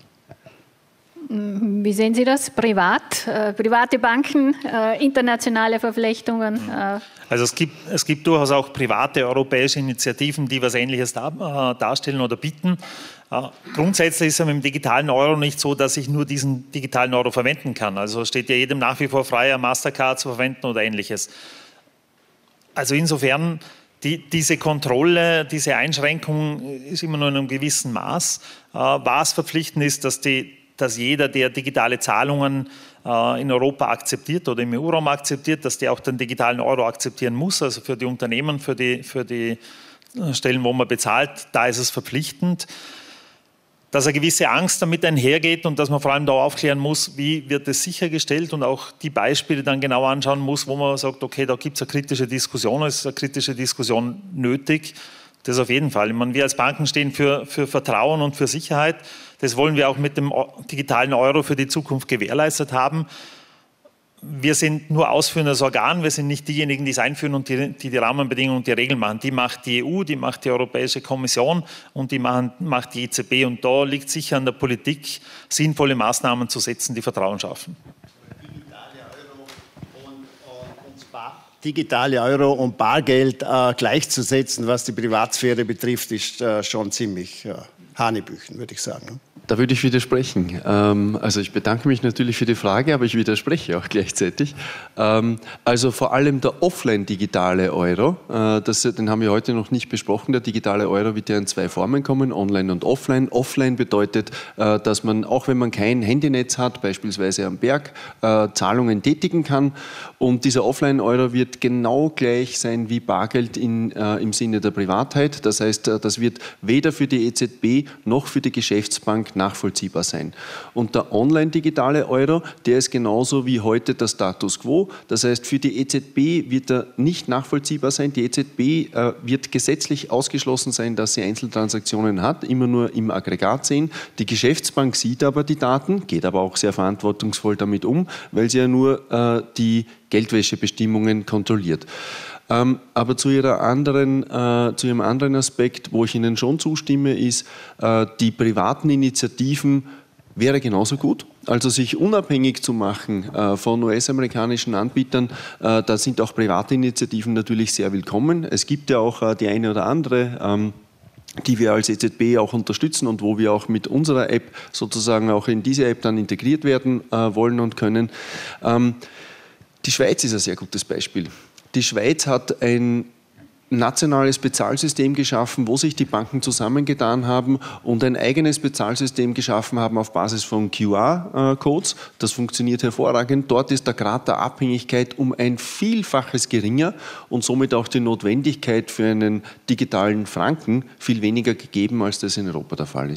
Wie sehen Sie das? Private Banken, internationale Verflechtungen? Also es gibt durchaus auch private europäische Initiativen, die was Ähnliches darstellen oder bieten. Grundsätzlich ist es mit dem digitalen Euro nicht so, dass ich nur diesen digitalen Euro verwenden kann. Also steht ja jedem nach wie vor frei, eine Mastercard zu verwenden oder Ähnliches. Also insofern diese Kontrolle, diese Einschränkung ist immer nur in einem gewissen Maß. Was verpflichtend ist, dass jeder, der digitale Zahlungen in Europa akzeptiert oder im EU-Raum akzeptiert, dass der auch den digitalen Euro akzeptieren muss, also für die Unternehmen, für die Stellen, wo man bezahlt, da ist es verpflichtend. Dass eine gewisse Angst damit einhergeht und dass man vor allem da aufklären muss, wie wird es sichergestellt und auch die Beispiele dann genau anschauen muss, wo man sagt, okay, da gibt es eine kritische Diskussion, es ist eine kritische Diskussion nötig. Das auf jeden Fall. Ich meine, wir als Banken stehen für Vertrauen und für Sicherheit. Das wollen wir auch mit dem digitalen Euro für die Zukunft gewährleistet haben. Wir sind nur ausführendes Organ, wir sind nicht diejenigen, die es einführen und die Rahmenbedingungen und die Regeln machen. Die macht die EU, die macht die Europäische Kommission und die macht die EZB. Und da liegt sicher an der Politik, sinnvolle Maßnahmen zu setzen, die Vertrauen schaffen. Digitale Euro und Bargeld gleichzusetzen, was die Privatsphäre betrifft, ist schon ziemlich Hanebüchen, würde ich sagen. Da würde ich widersprechen. Also ich bedanke mich natürlich für die Frage, aber ich widerspreche auch gleichzeitig. Also vor allem der offline-digitale Euro, den haben wir heute noch nicht besprochen. Der digitale Euro wird ja in 2 Formen kommen, online und offline. Offline bedeutet, dass man, auch wenn man kein Handynetz hat, beispielsweise am Berg, Zahlungen tätigen kann. Und dieser Offline-Euro wird genau gleich sein wie Bargeld im Sinne der Privatheit. Das heißt, das wird weder für die EZB noch für die Geschäftsbank nachvollziehbar sein. Und der online-digitale Euro, der ist genauso wie heute der Status quo. Das heißt, für die EZB wird er nicht nachvollziehbar sein. Die EZB wird gesetzlich ausgeschlossen sein, dass sie Einzeltransaktionen hat, immer nur im Aggregat sehen. Die Geschäftsbank sieht aber die Daten, geht aber auch sehr verantwortungsvoll damit um, weil sie ja nur die Geldwäschebestimmungen kontrolliert. Aber zu Ihrem anderen Aspekt, wo ich Ihnen schon zustimme, ist, die privaten Initiativen wäre genauso gut. Also sich unabhängig zu machen von US-amerikanischen Anbietern, da sind auch private Initiativen natürlich sehr willkommen. Es gibt ja auch die eine oder andere, die wir als EZB auch unterstützen und wo wir auch mit unserer App sozusagen auch in diese App dann integriert werden wollen und können. Die Schweiz ist ein sehr gutes Beispiel. Die Schweiz hat ein nationales Bezahlsystem geschaffen, wo sich die Banken zusammengetan haben und ein eigenes Bezahlsystem geschaffen haben auf Basis von QR-Codes. Das funktioniert hervorragend. Dort ist der Grad der Abhängigkeit um ein Vielfaches geringer und somit auch die Notwendigkeit für einen digitalen Franken viel weniger gegeben, als das in Europa der Fall ist.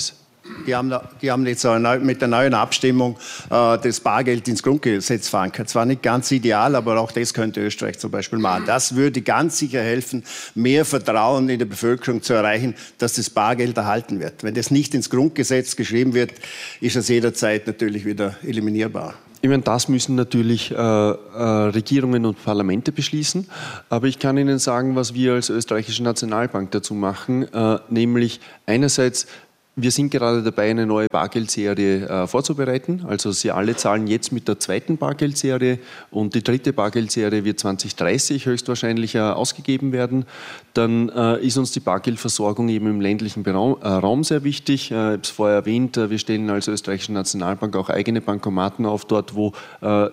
Die haben jetzt mit der neuen Abstimmung das Bargeld ins Grundgesetz verankert. Zwar nicht ganz ideal, aber auch das könnte Österreich zum Beispiel machen. Das würde ganz sicher helfen, mehr Vertrauen in der Bevölkerung zu erreichen, dass das Bargeld erhalten wird. Wenn das nicht ins Grundgesetz geschrieben wird, ist das jederzeit natürlich wieder eliminierbar. Ich meine, das müssen natürlich Regierungen und Parlamente beschließen. Aber ich kann Ihnen sagen, was wir als österreichische Nationalbank dazu machen. Nämlich einerseits, wir sind gerade dabei, eine neue Bargeldserie vorzubereiten. Also Sie alle zahlen jetzt mit der zweiten Bargeldserie und die dritte Bargeldserie wird 2030 höchstwahrscheinlich ausgegeben werden. Dann ist uns die Bargeldversorgung eben im ländlichen Raum sehr wichtig. Ich habe es vorher erwähnt, wir stellen als österreichische Nationalbank auch eigene Bankomaten auf, dort wo ein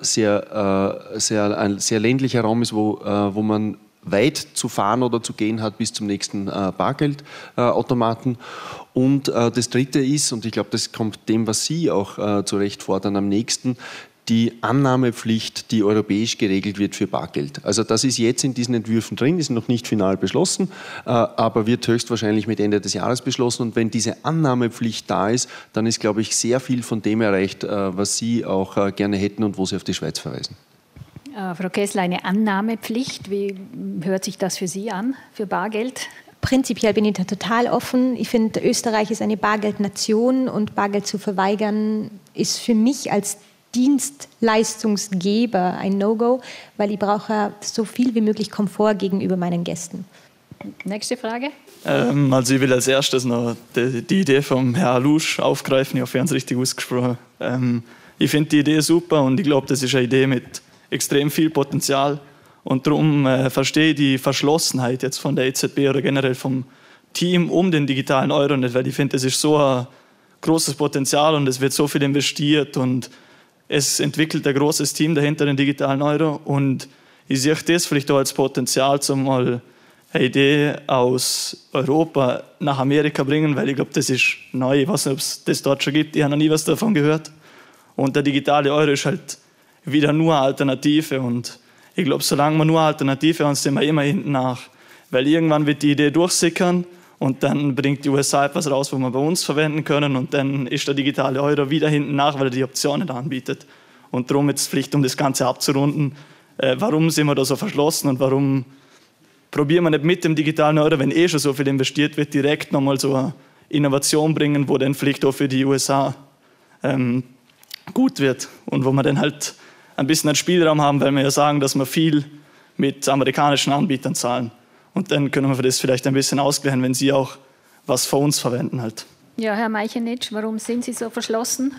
sehr ländlicher Raum ist, wo man weit zu fahren oder zu gehen hat bis zum nächsten Bargeldautomaten. Und das Dritte ist, und ich glaube, das kommt dem, was Sie auch zu Recht fordern, am nächsten, die Annahmepflicht, die europäisch geregelt wird für Bargeld. Also das ist jetzt in diesen Entwürfen drin, ist noch nicht final beschlossen, aber wird höchstwahrscheinlich mit Ende des Jahres beschlossen. Und wenn diese Annahmepflicht da ist, dann ist, glaube ich, sehr viel von dem erreicht, was Sie auch gerne hätten und wo Sie auf die Schweiz verweisen. Frau Kessler, eine Annahmepflicht, wie hört sich das für Sie an, für Bargeld? Prinzipiell bin ich da total offen. Ich finde, Österreich ist eine Bargeldnation und Bargeld zu verweigern ist für mich als Dienstleistungsgeber ein No-Go, weil ich brauche so viel wie möglich Komfort gegenüber meinen Gästen. Nächste Frage. Also ich will als erstes noch die Idee vom Herrn Lusch aufgreifen. Ich hoffe, ich habe es richtig ausgesprochen. Ich finde die Idee super und ich glaube, das ist eine Idee mit extrem viel Potenzial. Und darum verstehe ich die Verschlossenheit jetzt von der EZB oder generell vom Team um den digitalen Euro nicht, weil ich finde, es ist so ein großes Potenzial und es wird so viel investiert und es entwickelt ein großes Team dahinter, den digitalen Euro. Und ich sehe das vielleicht auch als Potenzial, um mal eine Idee aus Europa nach Amerika bringen, weil ich glaube, das ist neu. Ich weiß nicht, ob es das dort schon gibt. Ich habe noch nie was davon gehört. Und der digitale Euro ist halt wieder nur eine Alternative und ich glaube, solange wir nur Alternative haben, sind wir immer hinten nach. Weil irgendwann wird die Idee durchsickern und dann bringt die USA etwas raus, was wir bei uns verwenden können und dann ist der digitale Euro wieder hinten nach, weil er die Optionen anbietet. Und darum jetzt Pflicht, um das Ganze abzurunden, warum sind wir da so verschlossen und warum probieren wir nicht mit dem digitalen Euro, wenn schon so viel investiert wird, direkt nochmal so eine Innovation bringen, wo dann vielleicht auch für die USA gut wird und wo wir dann halt ein bisschen einen Spielraum haben, weil wir ja sagen, dass wir viel mit amerikanischen Anbietern zahlen. Und dann können wir das vielleicht ein bisschen ausgleichen, wenn Sie auch was von uns verwenden halt. Ja, Herr Meichenitsch, warum sind Sie so verschlossen?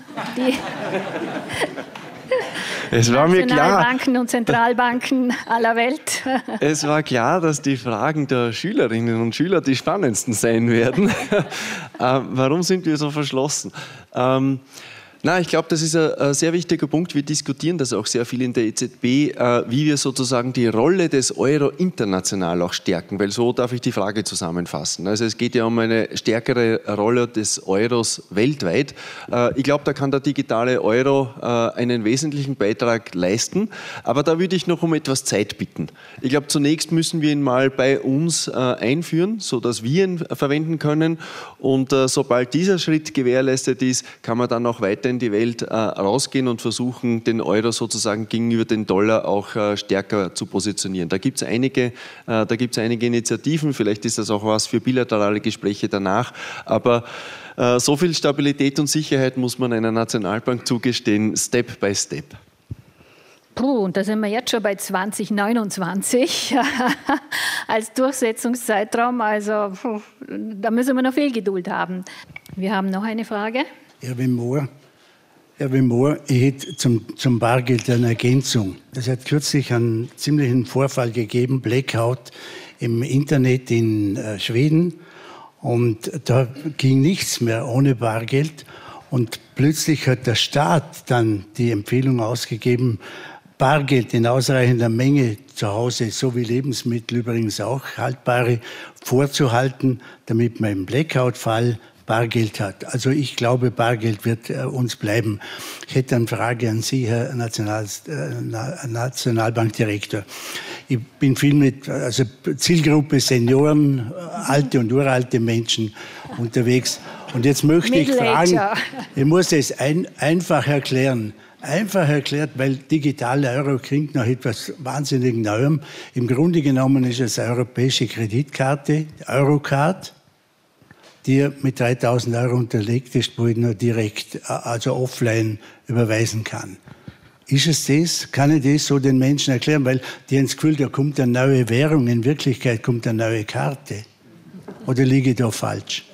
Es war mir klar. Nationalbanken und Zentralbanken aller Welt. Es war klar, dass die Fragen der Schülerinnen und Schüler die spannendsten sein werden. Warum sind wir so verschlossen? Ich glaube, das ist ein sehr wichtiger Punkt. Wir diskutieren das auch sehr viel in der EZB, wie wir sozusagen die Rolle des Euro international auch stärken, weil so darf ich die Frage zusammenfassen. Also es geht ja um eine stärkere Rolle des Euros weltweit. Ich glaube, da kann der digitale Euro einen wesentlichen Beitrag leisten, aber da würde ich noch um etwas Zeit bitten. Ich glaube, zunächst müssen wir ihn mal bei uns einführen, sodass wir ihn verwenden können und sobald dieser Schritt gewährleistet ist, kann man dann auch weiter in die Welt rausgehen und versuchen, den Euro sozusagen gegenüber den Dollar auch stärker zu positionieren. Da gibt es einige Initiativen, vielleicht ist das auch was für bilaterale Gespräche danach, aber so viel Stabilität und Sicherheit muss man einer Nationalbank zugestehen, Step by Step. Und da sind wir jetzt schon bei 2029 als Durchsetzungszeitraum. Also da müssen wir noch viel Geduld haben. Wir haben noch eine Frage. Herr Mohr, ich hätte zum Bargeld eine Ergänzung. Es hat kürzlich einen ziemlichen Vorfall gegeben, Blackout im Internet in Schweden. Und da ging nichts mehr ohne Bargeld. Und plötzlich hat der Staat dann die Empfehlung ausgegeben, Bargeld in ausreichender Menge zu Hause, so wie Lebensmittel übrigens auch, haltbare, vorzuhalten, damit man im Blackout-Fall Bargeld hat. Also ich glaube, Bargeld wird uns bleiben. Ich hätte eine Frage an Sie, Herr Nationalbankdirektor. Ich bin viel mit Zielgruppe Senioren, alte und uralte Menschen unterwegs. Und jetzt möchte ich fragen, ich muss es einfach erklären. Einfach erklärt, weil digitaler Euro klingt nach etwas wahnsinnig Neuem. Im Grunde genommen ist es eine europäische Kreditkarte, Eurocard, die mit 3.000 € unterlegt ist, wo ich nur direkt, also offline, überweisen kann. Ist es das? Kann ich das so den Menschen erklären? Weil die haben das Gefühl, da kommt eine neue Währung, in Wirklichkeit kommt eine neue Karte. Oder liege ich da falsch?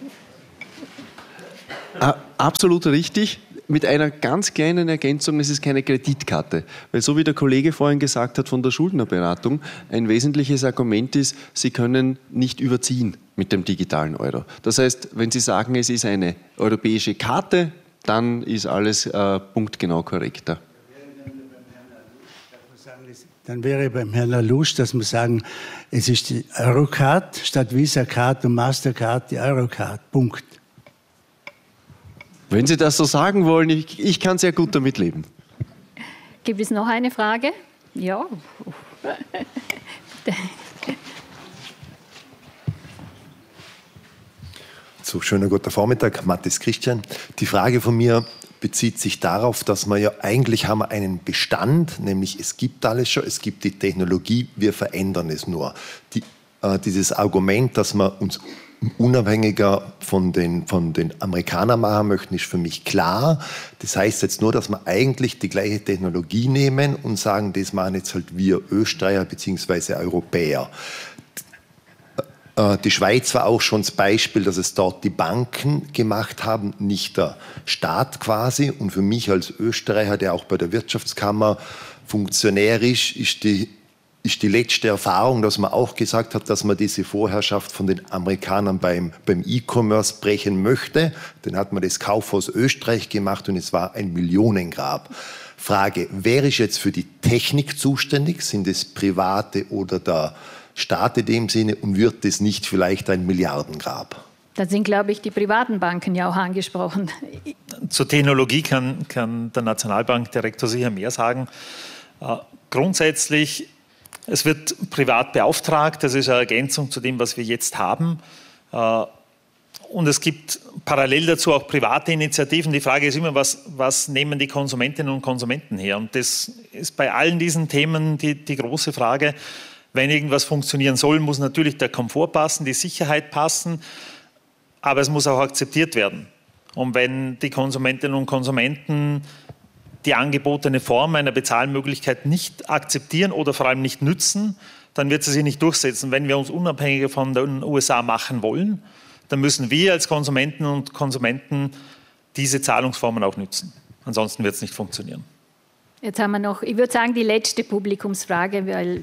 Absolut richtig. Mit einer ganz kleinen Ergänzung, es ist keine Kreditkarte. Weil so wie der Kollege vorhin gesagt hat von der Schuldnerberatung, ein wesentliches Argument ist, Sie können nicht überziehen mit dem digitalen Euro. Das heißt, wenn Sie sagen, es ist eine europäische Karte, dann ist alles punktgenau korrekter. Dann wäre beim Herrn Lalouche, dass wir sagen, es ist die Eurocard statt Visa-Card und Mastercard die Eurocard. Punkt. Wenn Sie das so sagen wollen, ich kann sehr gut damit leben. Gibt es noch eine Frage? Ja. So, schönen guten Vormittag, Mathis Christian. Die Frage von mir bezieht sich darauf, dass wir ja eigentlich haben einen Bestand, nämlich es gibt alles schon, es gibt die Technologie, wir verändern es nur. Dieses Argument, dass wir uns unabhängiger von den Amerikanern machen möchten, ist für mich klar. Das heißt jetzt nur, dass wir eigentlich die gleiche Technologie nehmen und sagen, das machen jetzt halt wir Österreicher bzw. Europäer. Die Schweiz war auch schon das Beispiel, dass es dort die Banken gemacht haben, nicht der Staat quasi. Und für mich als Österreicher, der auch bei der Wirtschaftskammer Funktionär ist die letzte Erfahrung, dass man auch gesagt hat, dass man diese Vorherrschaft von den Amerikanern beim E-Commerce brechen möchte. Dann hat man das Kaufhaus Österreich gemacht und es war ein Millionengrab. Frage, wer ist jetzt für die Technik zuständig? Sind es Private oder der Staat in dem Sinne und wird das nicht vielleicht ein Milliardengrab? Da sind, glaube ich, die privaten Banken ja auch angesprochen. Zur Technologie kann der Nationalbankdirektor sicher mehr sagen. Grundsätzlich, es wird privat beauftragt, das ist eine Ergänzung zu dem, was wir jetzt haben. Und es gibt parallel dazu auch private Initiativen. Die Frage ist immer, was nehmen die Konsumentinnen und Konsumenten her? Und das ist bei allen diesen Themen die große Frage. Wenn irgendwas funktionieren soll, muss natürlich der Komfort passen, die Sicherheit passen, aber es muss auch akzeptiert werden. Und wenn die Konsumentinnen und Konsumenten die angebotene Form einer Bezahlmöglichkeit nicht akzeptieren oder vor allem nicht nützen, dann wird sie sich nicht durchsetzen. Wenn wir uns unabhängiger von den USA machen wollen, dann müssen wir als Konsumentinnen und Konsumenten diese Zahlungsformen auch nützen. Ansonsten wird es nicht funktionieren. Jetzt haben wir noch, ich würde sagen, die letzte Publikumsfrage, weil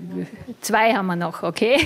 2 haben wir noch, okay?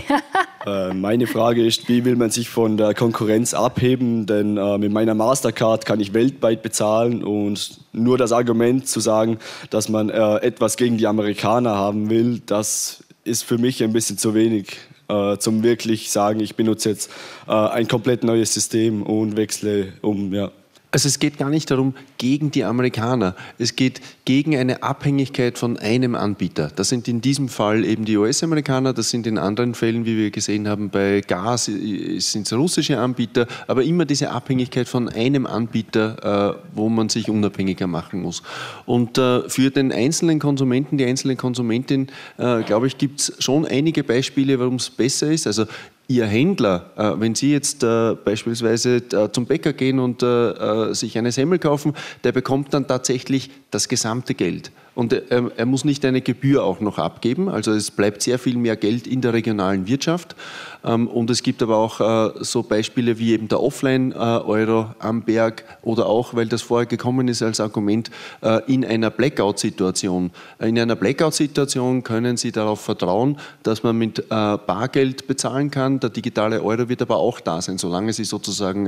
Meine Frage ist, wie will man sich von der Konkurrenz abheben? Denn mit meiner Mastercard kann ich weltweit bezahlen und nur das Argument zu sagen, dass man etwas gegen die Amerikaner haben will, das ist für mich ein bisschen zu wenig, zum wirklich sagen, ich benutze jetzt ein komplett neues System und wechsle um, ja. Also es geht gar nicht darum, gegen die Amerikaner. Es geht gegen eine Abhängigkeit von einem Anbieter. Das sind in diesem Fall eben die US-Amerikaner, das sind in anderen Fällen, wie wir gesehen haben, bei Gas sind es russische Anbieter, aber immer diese Abhängigkeit von einem Anbieter, wo man sich unabhängiger machen muss. Und für den einzelnen Konsumenten, die einzelne Konsumentin, glaube ich, gibt es schon einige Beispiele, warum es besser ist. Also Ihr Händler, wenn Sie jetzt beispielsweise zum Bäcker gehen und sich eine Semmel kaufen, der bekommt dann tatsächlich das gesamte Geld. Und er muss nicht eine Gebühr auch noch abgeben. Also es bleibt sehr viel mehr Geld in der regionalen Wirtschaft. Und es gibt aber auch so Beispiele wie eben der Offline-Euro am Berg oder auch, weil das vorher gekommen ist als Argument, in einer Blackout-Situation. In einer Blackout-Situation können Sie darauf vertrauen, dass man mit Bargeld bezahlen kann. Der digitale Euro wird aber auch da sein, solange Sie sozusagen,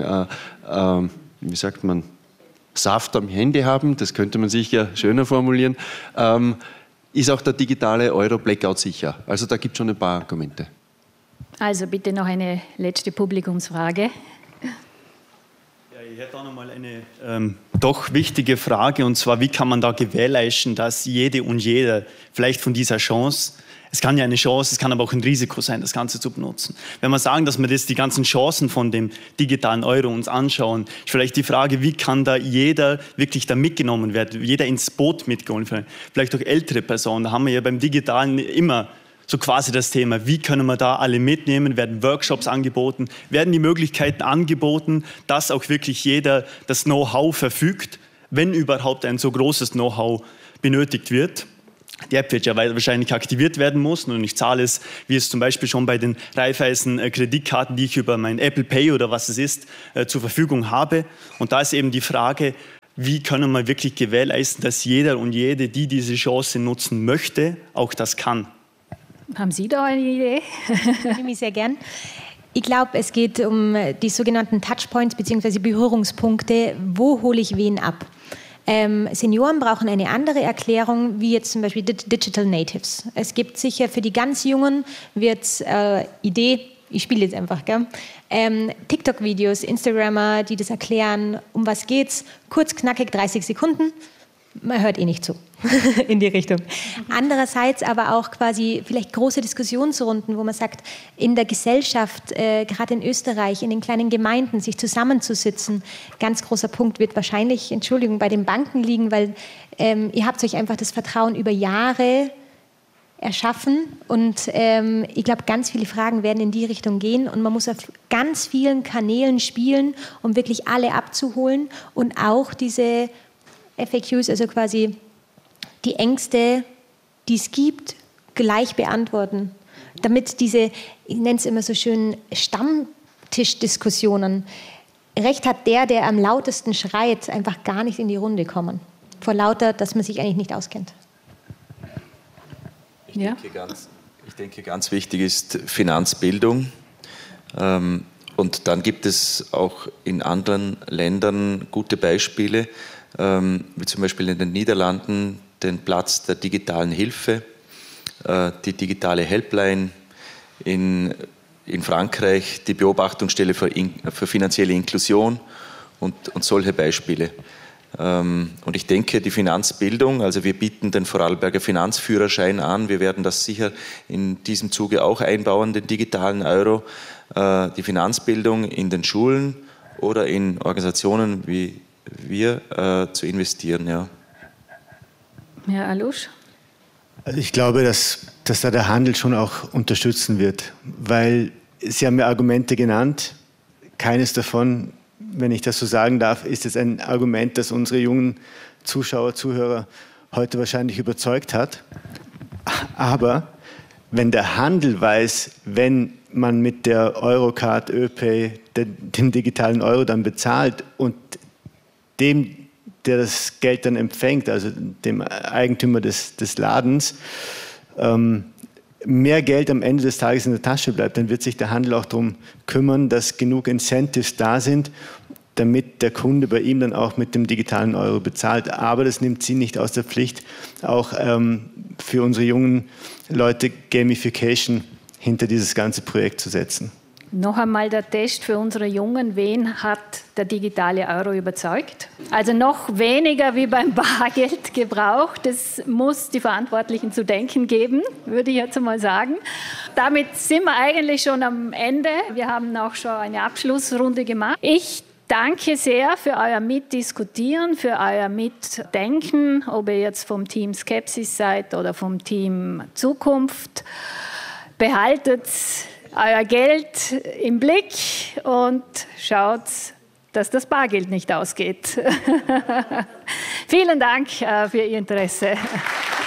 wie sagt man, Saft am Handy haben, das könnte man sicher schöner formulieren, ist auch der digitale Euro Blackout sicher. Also da gibt es schon ein paar Argumente. Also bitte noch eine letzte Publikumsfrage. Ja, Ich hätte auch noch mal eine doch wichtige Frage, und zwar, wie kann man da gewährleisten, dass jede und jeder vielleicht von dieser Chance, es kann ja eine Chance, es kann aber auch ein Risiko sein, das Ganze zu benutzen. Wenn wir sagen, dass wir die ganzen Chancen von dem digitalen Euro uns anschauen, ist vielleicht die Frage, wie kann da jeder wirklich da mitgenommen werden, jeder ins Boot mitgeholt werden, vielleicht auch ältere Personen. Da haben wir ja beim Digitalen immer so quasi das Thema, wie können wir da alle mitnehmen, werden Workshops angeboten, werden die Möglichkeiten angeboten, dass auch wirklich jeder das Know-how verfügt, wenn überhaupt ein so großes Know-how benötigt wird. Die App wird ja wahrscheinlich aktiviert werden müssen und ich zahle es, wie es zum Beispiel schon bei den Raiffeisen-Kreditkarten, die ich über mein Apple Pay oder was es ist, zur Verfügung habe. Und da ist eben die Frage, wie können wir wirklich gewährleisten, dass jeder und jede, die diese Chance nutzen möchte, auch das kann. Haben Sie da eine Idee? Ich nehme sehr gern. Ich glaube, es geht um die sogenannten Touchpoints bzw. Berührungspunkte. Wo hole ich wen ab? Senioren brauchen eine andere Erklärung, wie jetzt zum Beispiel Digital Natives. Es gibt sicher für die ganz Jungen, wird Idee, ich spiele jetzt einfach, gell? TikTok-Videos, Instagrammer, die das erklären, um was geht's, kurz, knackig, 30 Sekunden. Man hört nicht zu in die Richtung. Andererseits aber auch quasi vielleicht große Diskussionsrunden, wo man sagt, in der Gesellschaft, gerade in Österreich, in den kleinen Gemeinden, sich zusammenzusitzen. Ganz großer Punkt wird wahrscheinlich, Entschuldigung, bei den Banken liegen, weil ihr habt euch einfach das Vertrauen über Jahre erschaffen und ich glaube, ganz viele Fragen werden in die Richtung gehen und man muss auf ganz vielen Kanälen spielen, um wirklich alle abzuholen und auch diese FAQs, also quasi die Ängste, die es gibt, gleich beantworten. Damit diese, ich nenne es immer so schön, Stammtischdiskussionen, Recht hat der am lautesten schreit, einfach gar nicht in die Runde kommen. Vor lauter, dass man sich eigentlich nicht auskennt. Ich denke, ganz wichtig ist Finanzbildung. Und dann gibt es auch in anderen Ländern gute Beispiele, wie zum Beispiel in den Niederlanden den Platz der digitalen Hilfe, die digitale Helpline, in Frankreich die Beobachtungsstelle für finanzielle Inklusion und solche Beispiele. Und ich denke, die Finanzbildung, also wir bieten den Vorarlberger Finanzführerschein an, wir werden das sicher in diesem Zuge auch einbauen, den digitalen Euro, die Finanzbildung in den Schulen oder in Organisationen wie wir zu investieren. Ja. Herr Alusch? Also ich glaube, dass da der Handel schon auch unterstützen wird, weil Sie haben ja Argumente genannt. Keines davon, wenn ich das so sagen darf, ist jetzt ein Argument, das unsere jungen Zuschauer, Zuhörer heute wahrscheinlich überzeugt hat. Aber wenn der Handel weiß, wenn man mit der Eurocard, ÖPay, dem digitalen Euro dann bezahlt und dem, der das Geld dann empfängt, also dem Eigentümer des Ladens, mehr Geld am Ende des Tages in der Tasche bleibt, dann wird sich der Handel auch darum kümmern, dass genug Incentives da sind, damit der Kunde bei ihm dann auch mit dem digitalen Euro bezahlt. Aber das nimmt sie nicht aus der Pflicht, auch für unsere jungen Leute Gamification hinter dieses ganze Projekt zu setzen. Noch einmal der Test für unsere Jungen. Wen hat der digitale Euro überzeugt? Also noch weniger wie beim Bargeldgebrauch. Das muss die Verantwortlichen zu denken geben, würde ich jetzt einmal sagen. Damit sind wir eigentlich schon am Ende. Wir haben auch schon eine Abschlussrunde gemacht. Ich danke sehr für euer Mitdiskutieren, für euer Mitdenken, ob ihr jetzt vom Team Skepsis seid oder vom Team Zukunft. Behaltet euer Geld im Blick und schaut, dass das Bargeld nicht ausgeht. Vielen Dank für Ihr Interesse.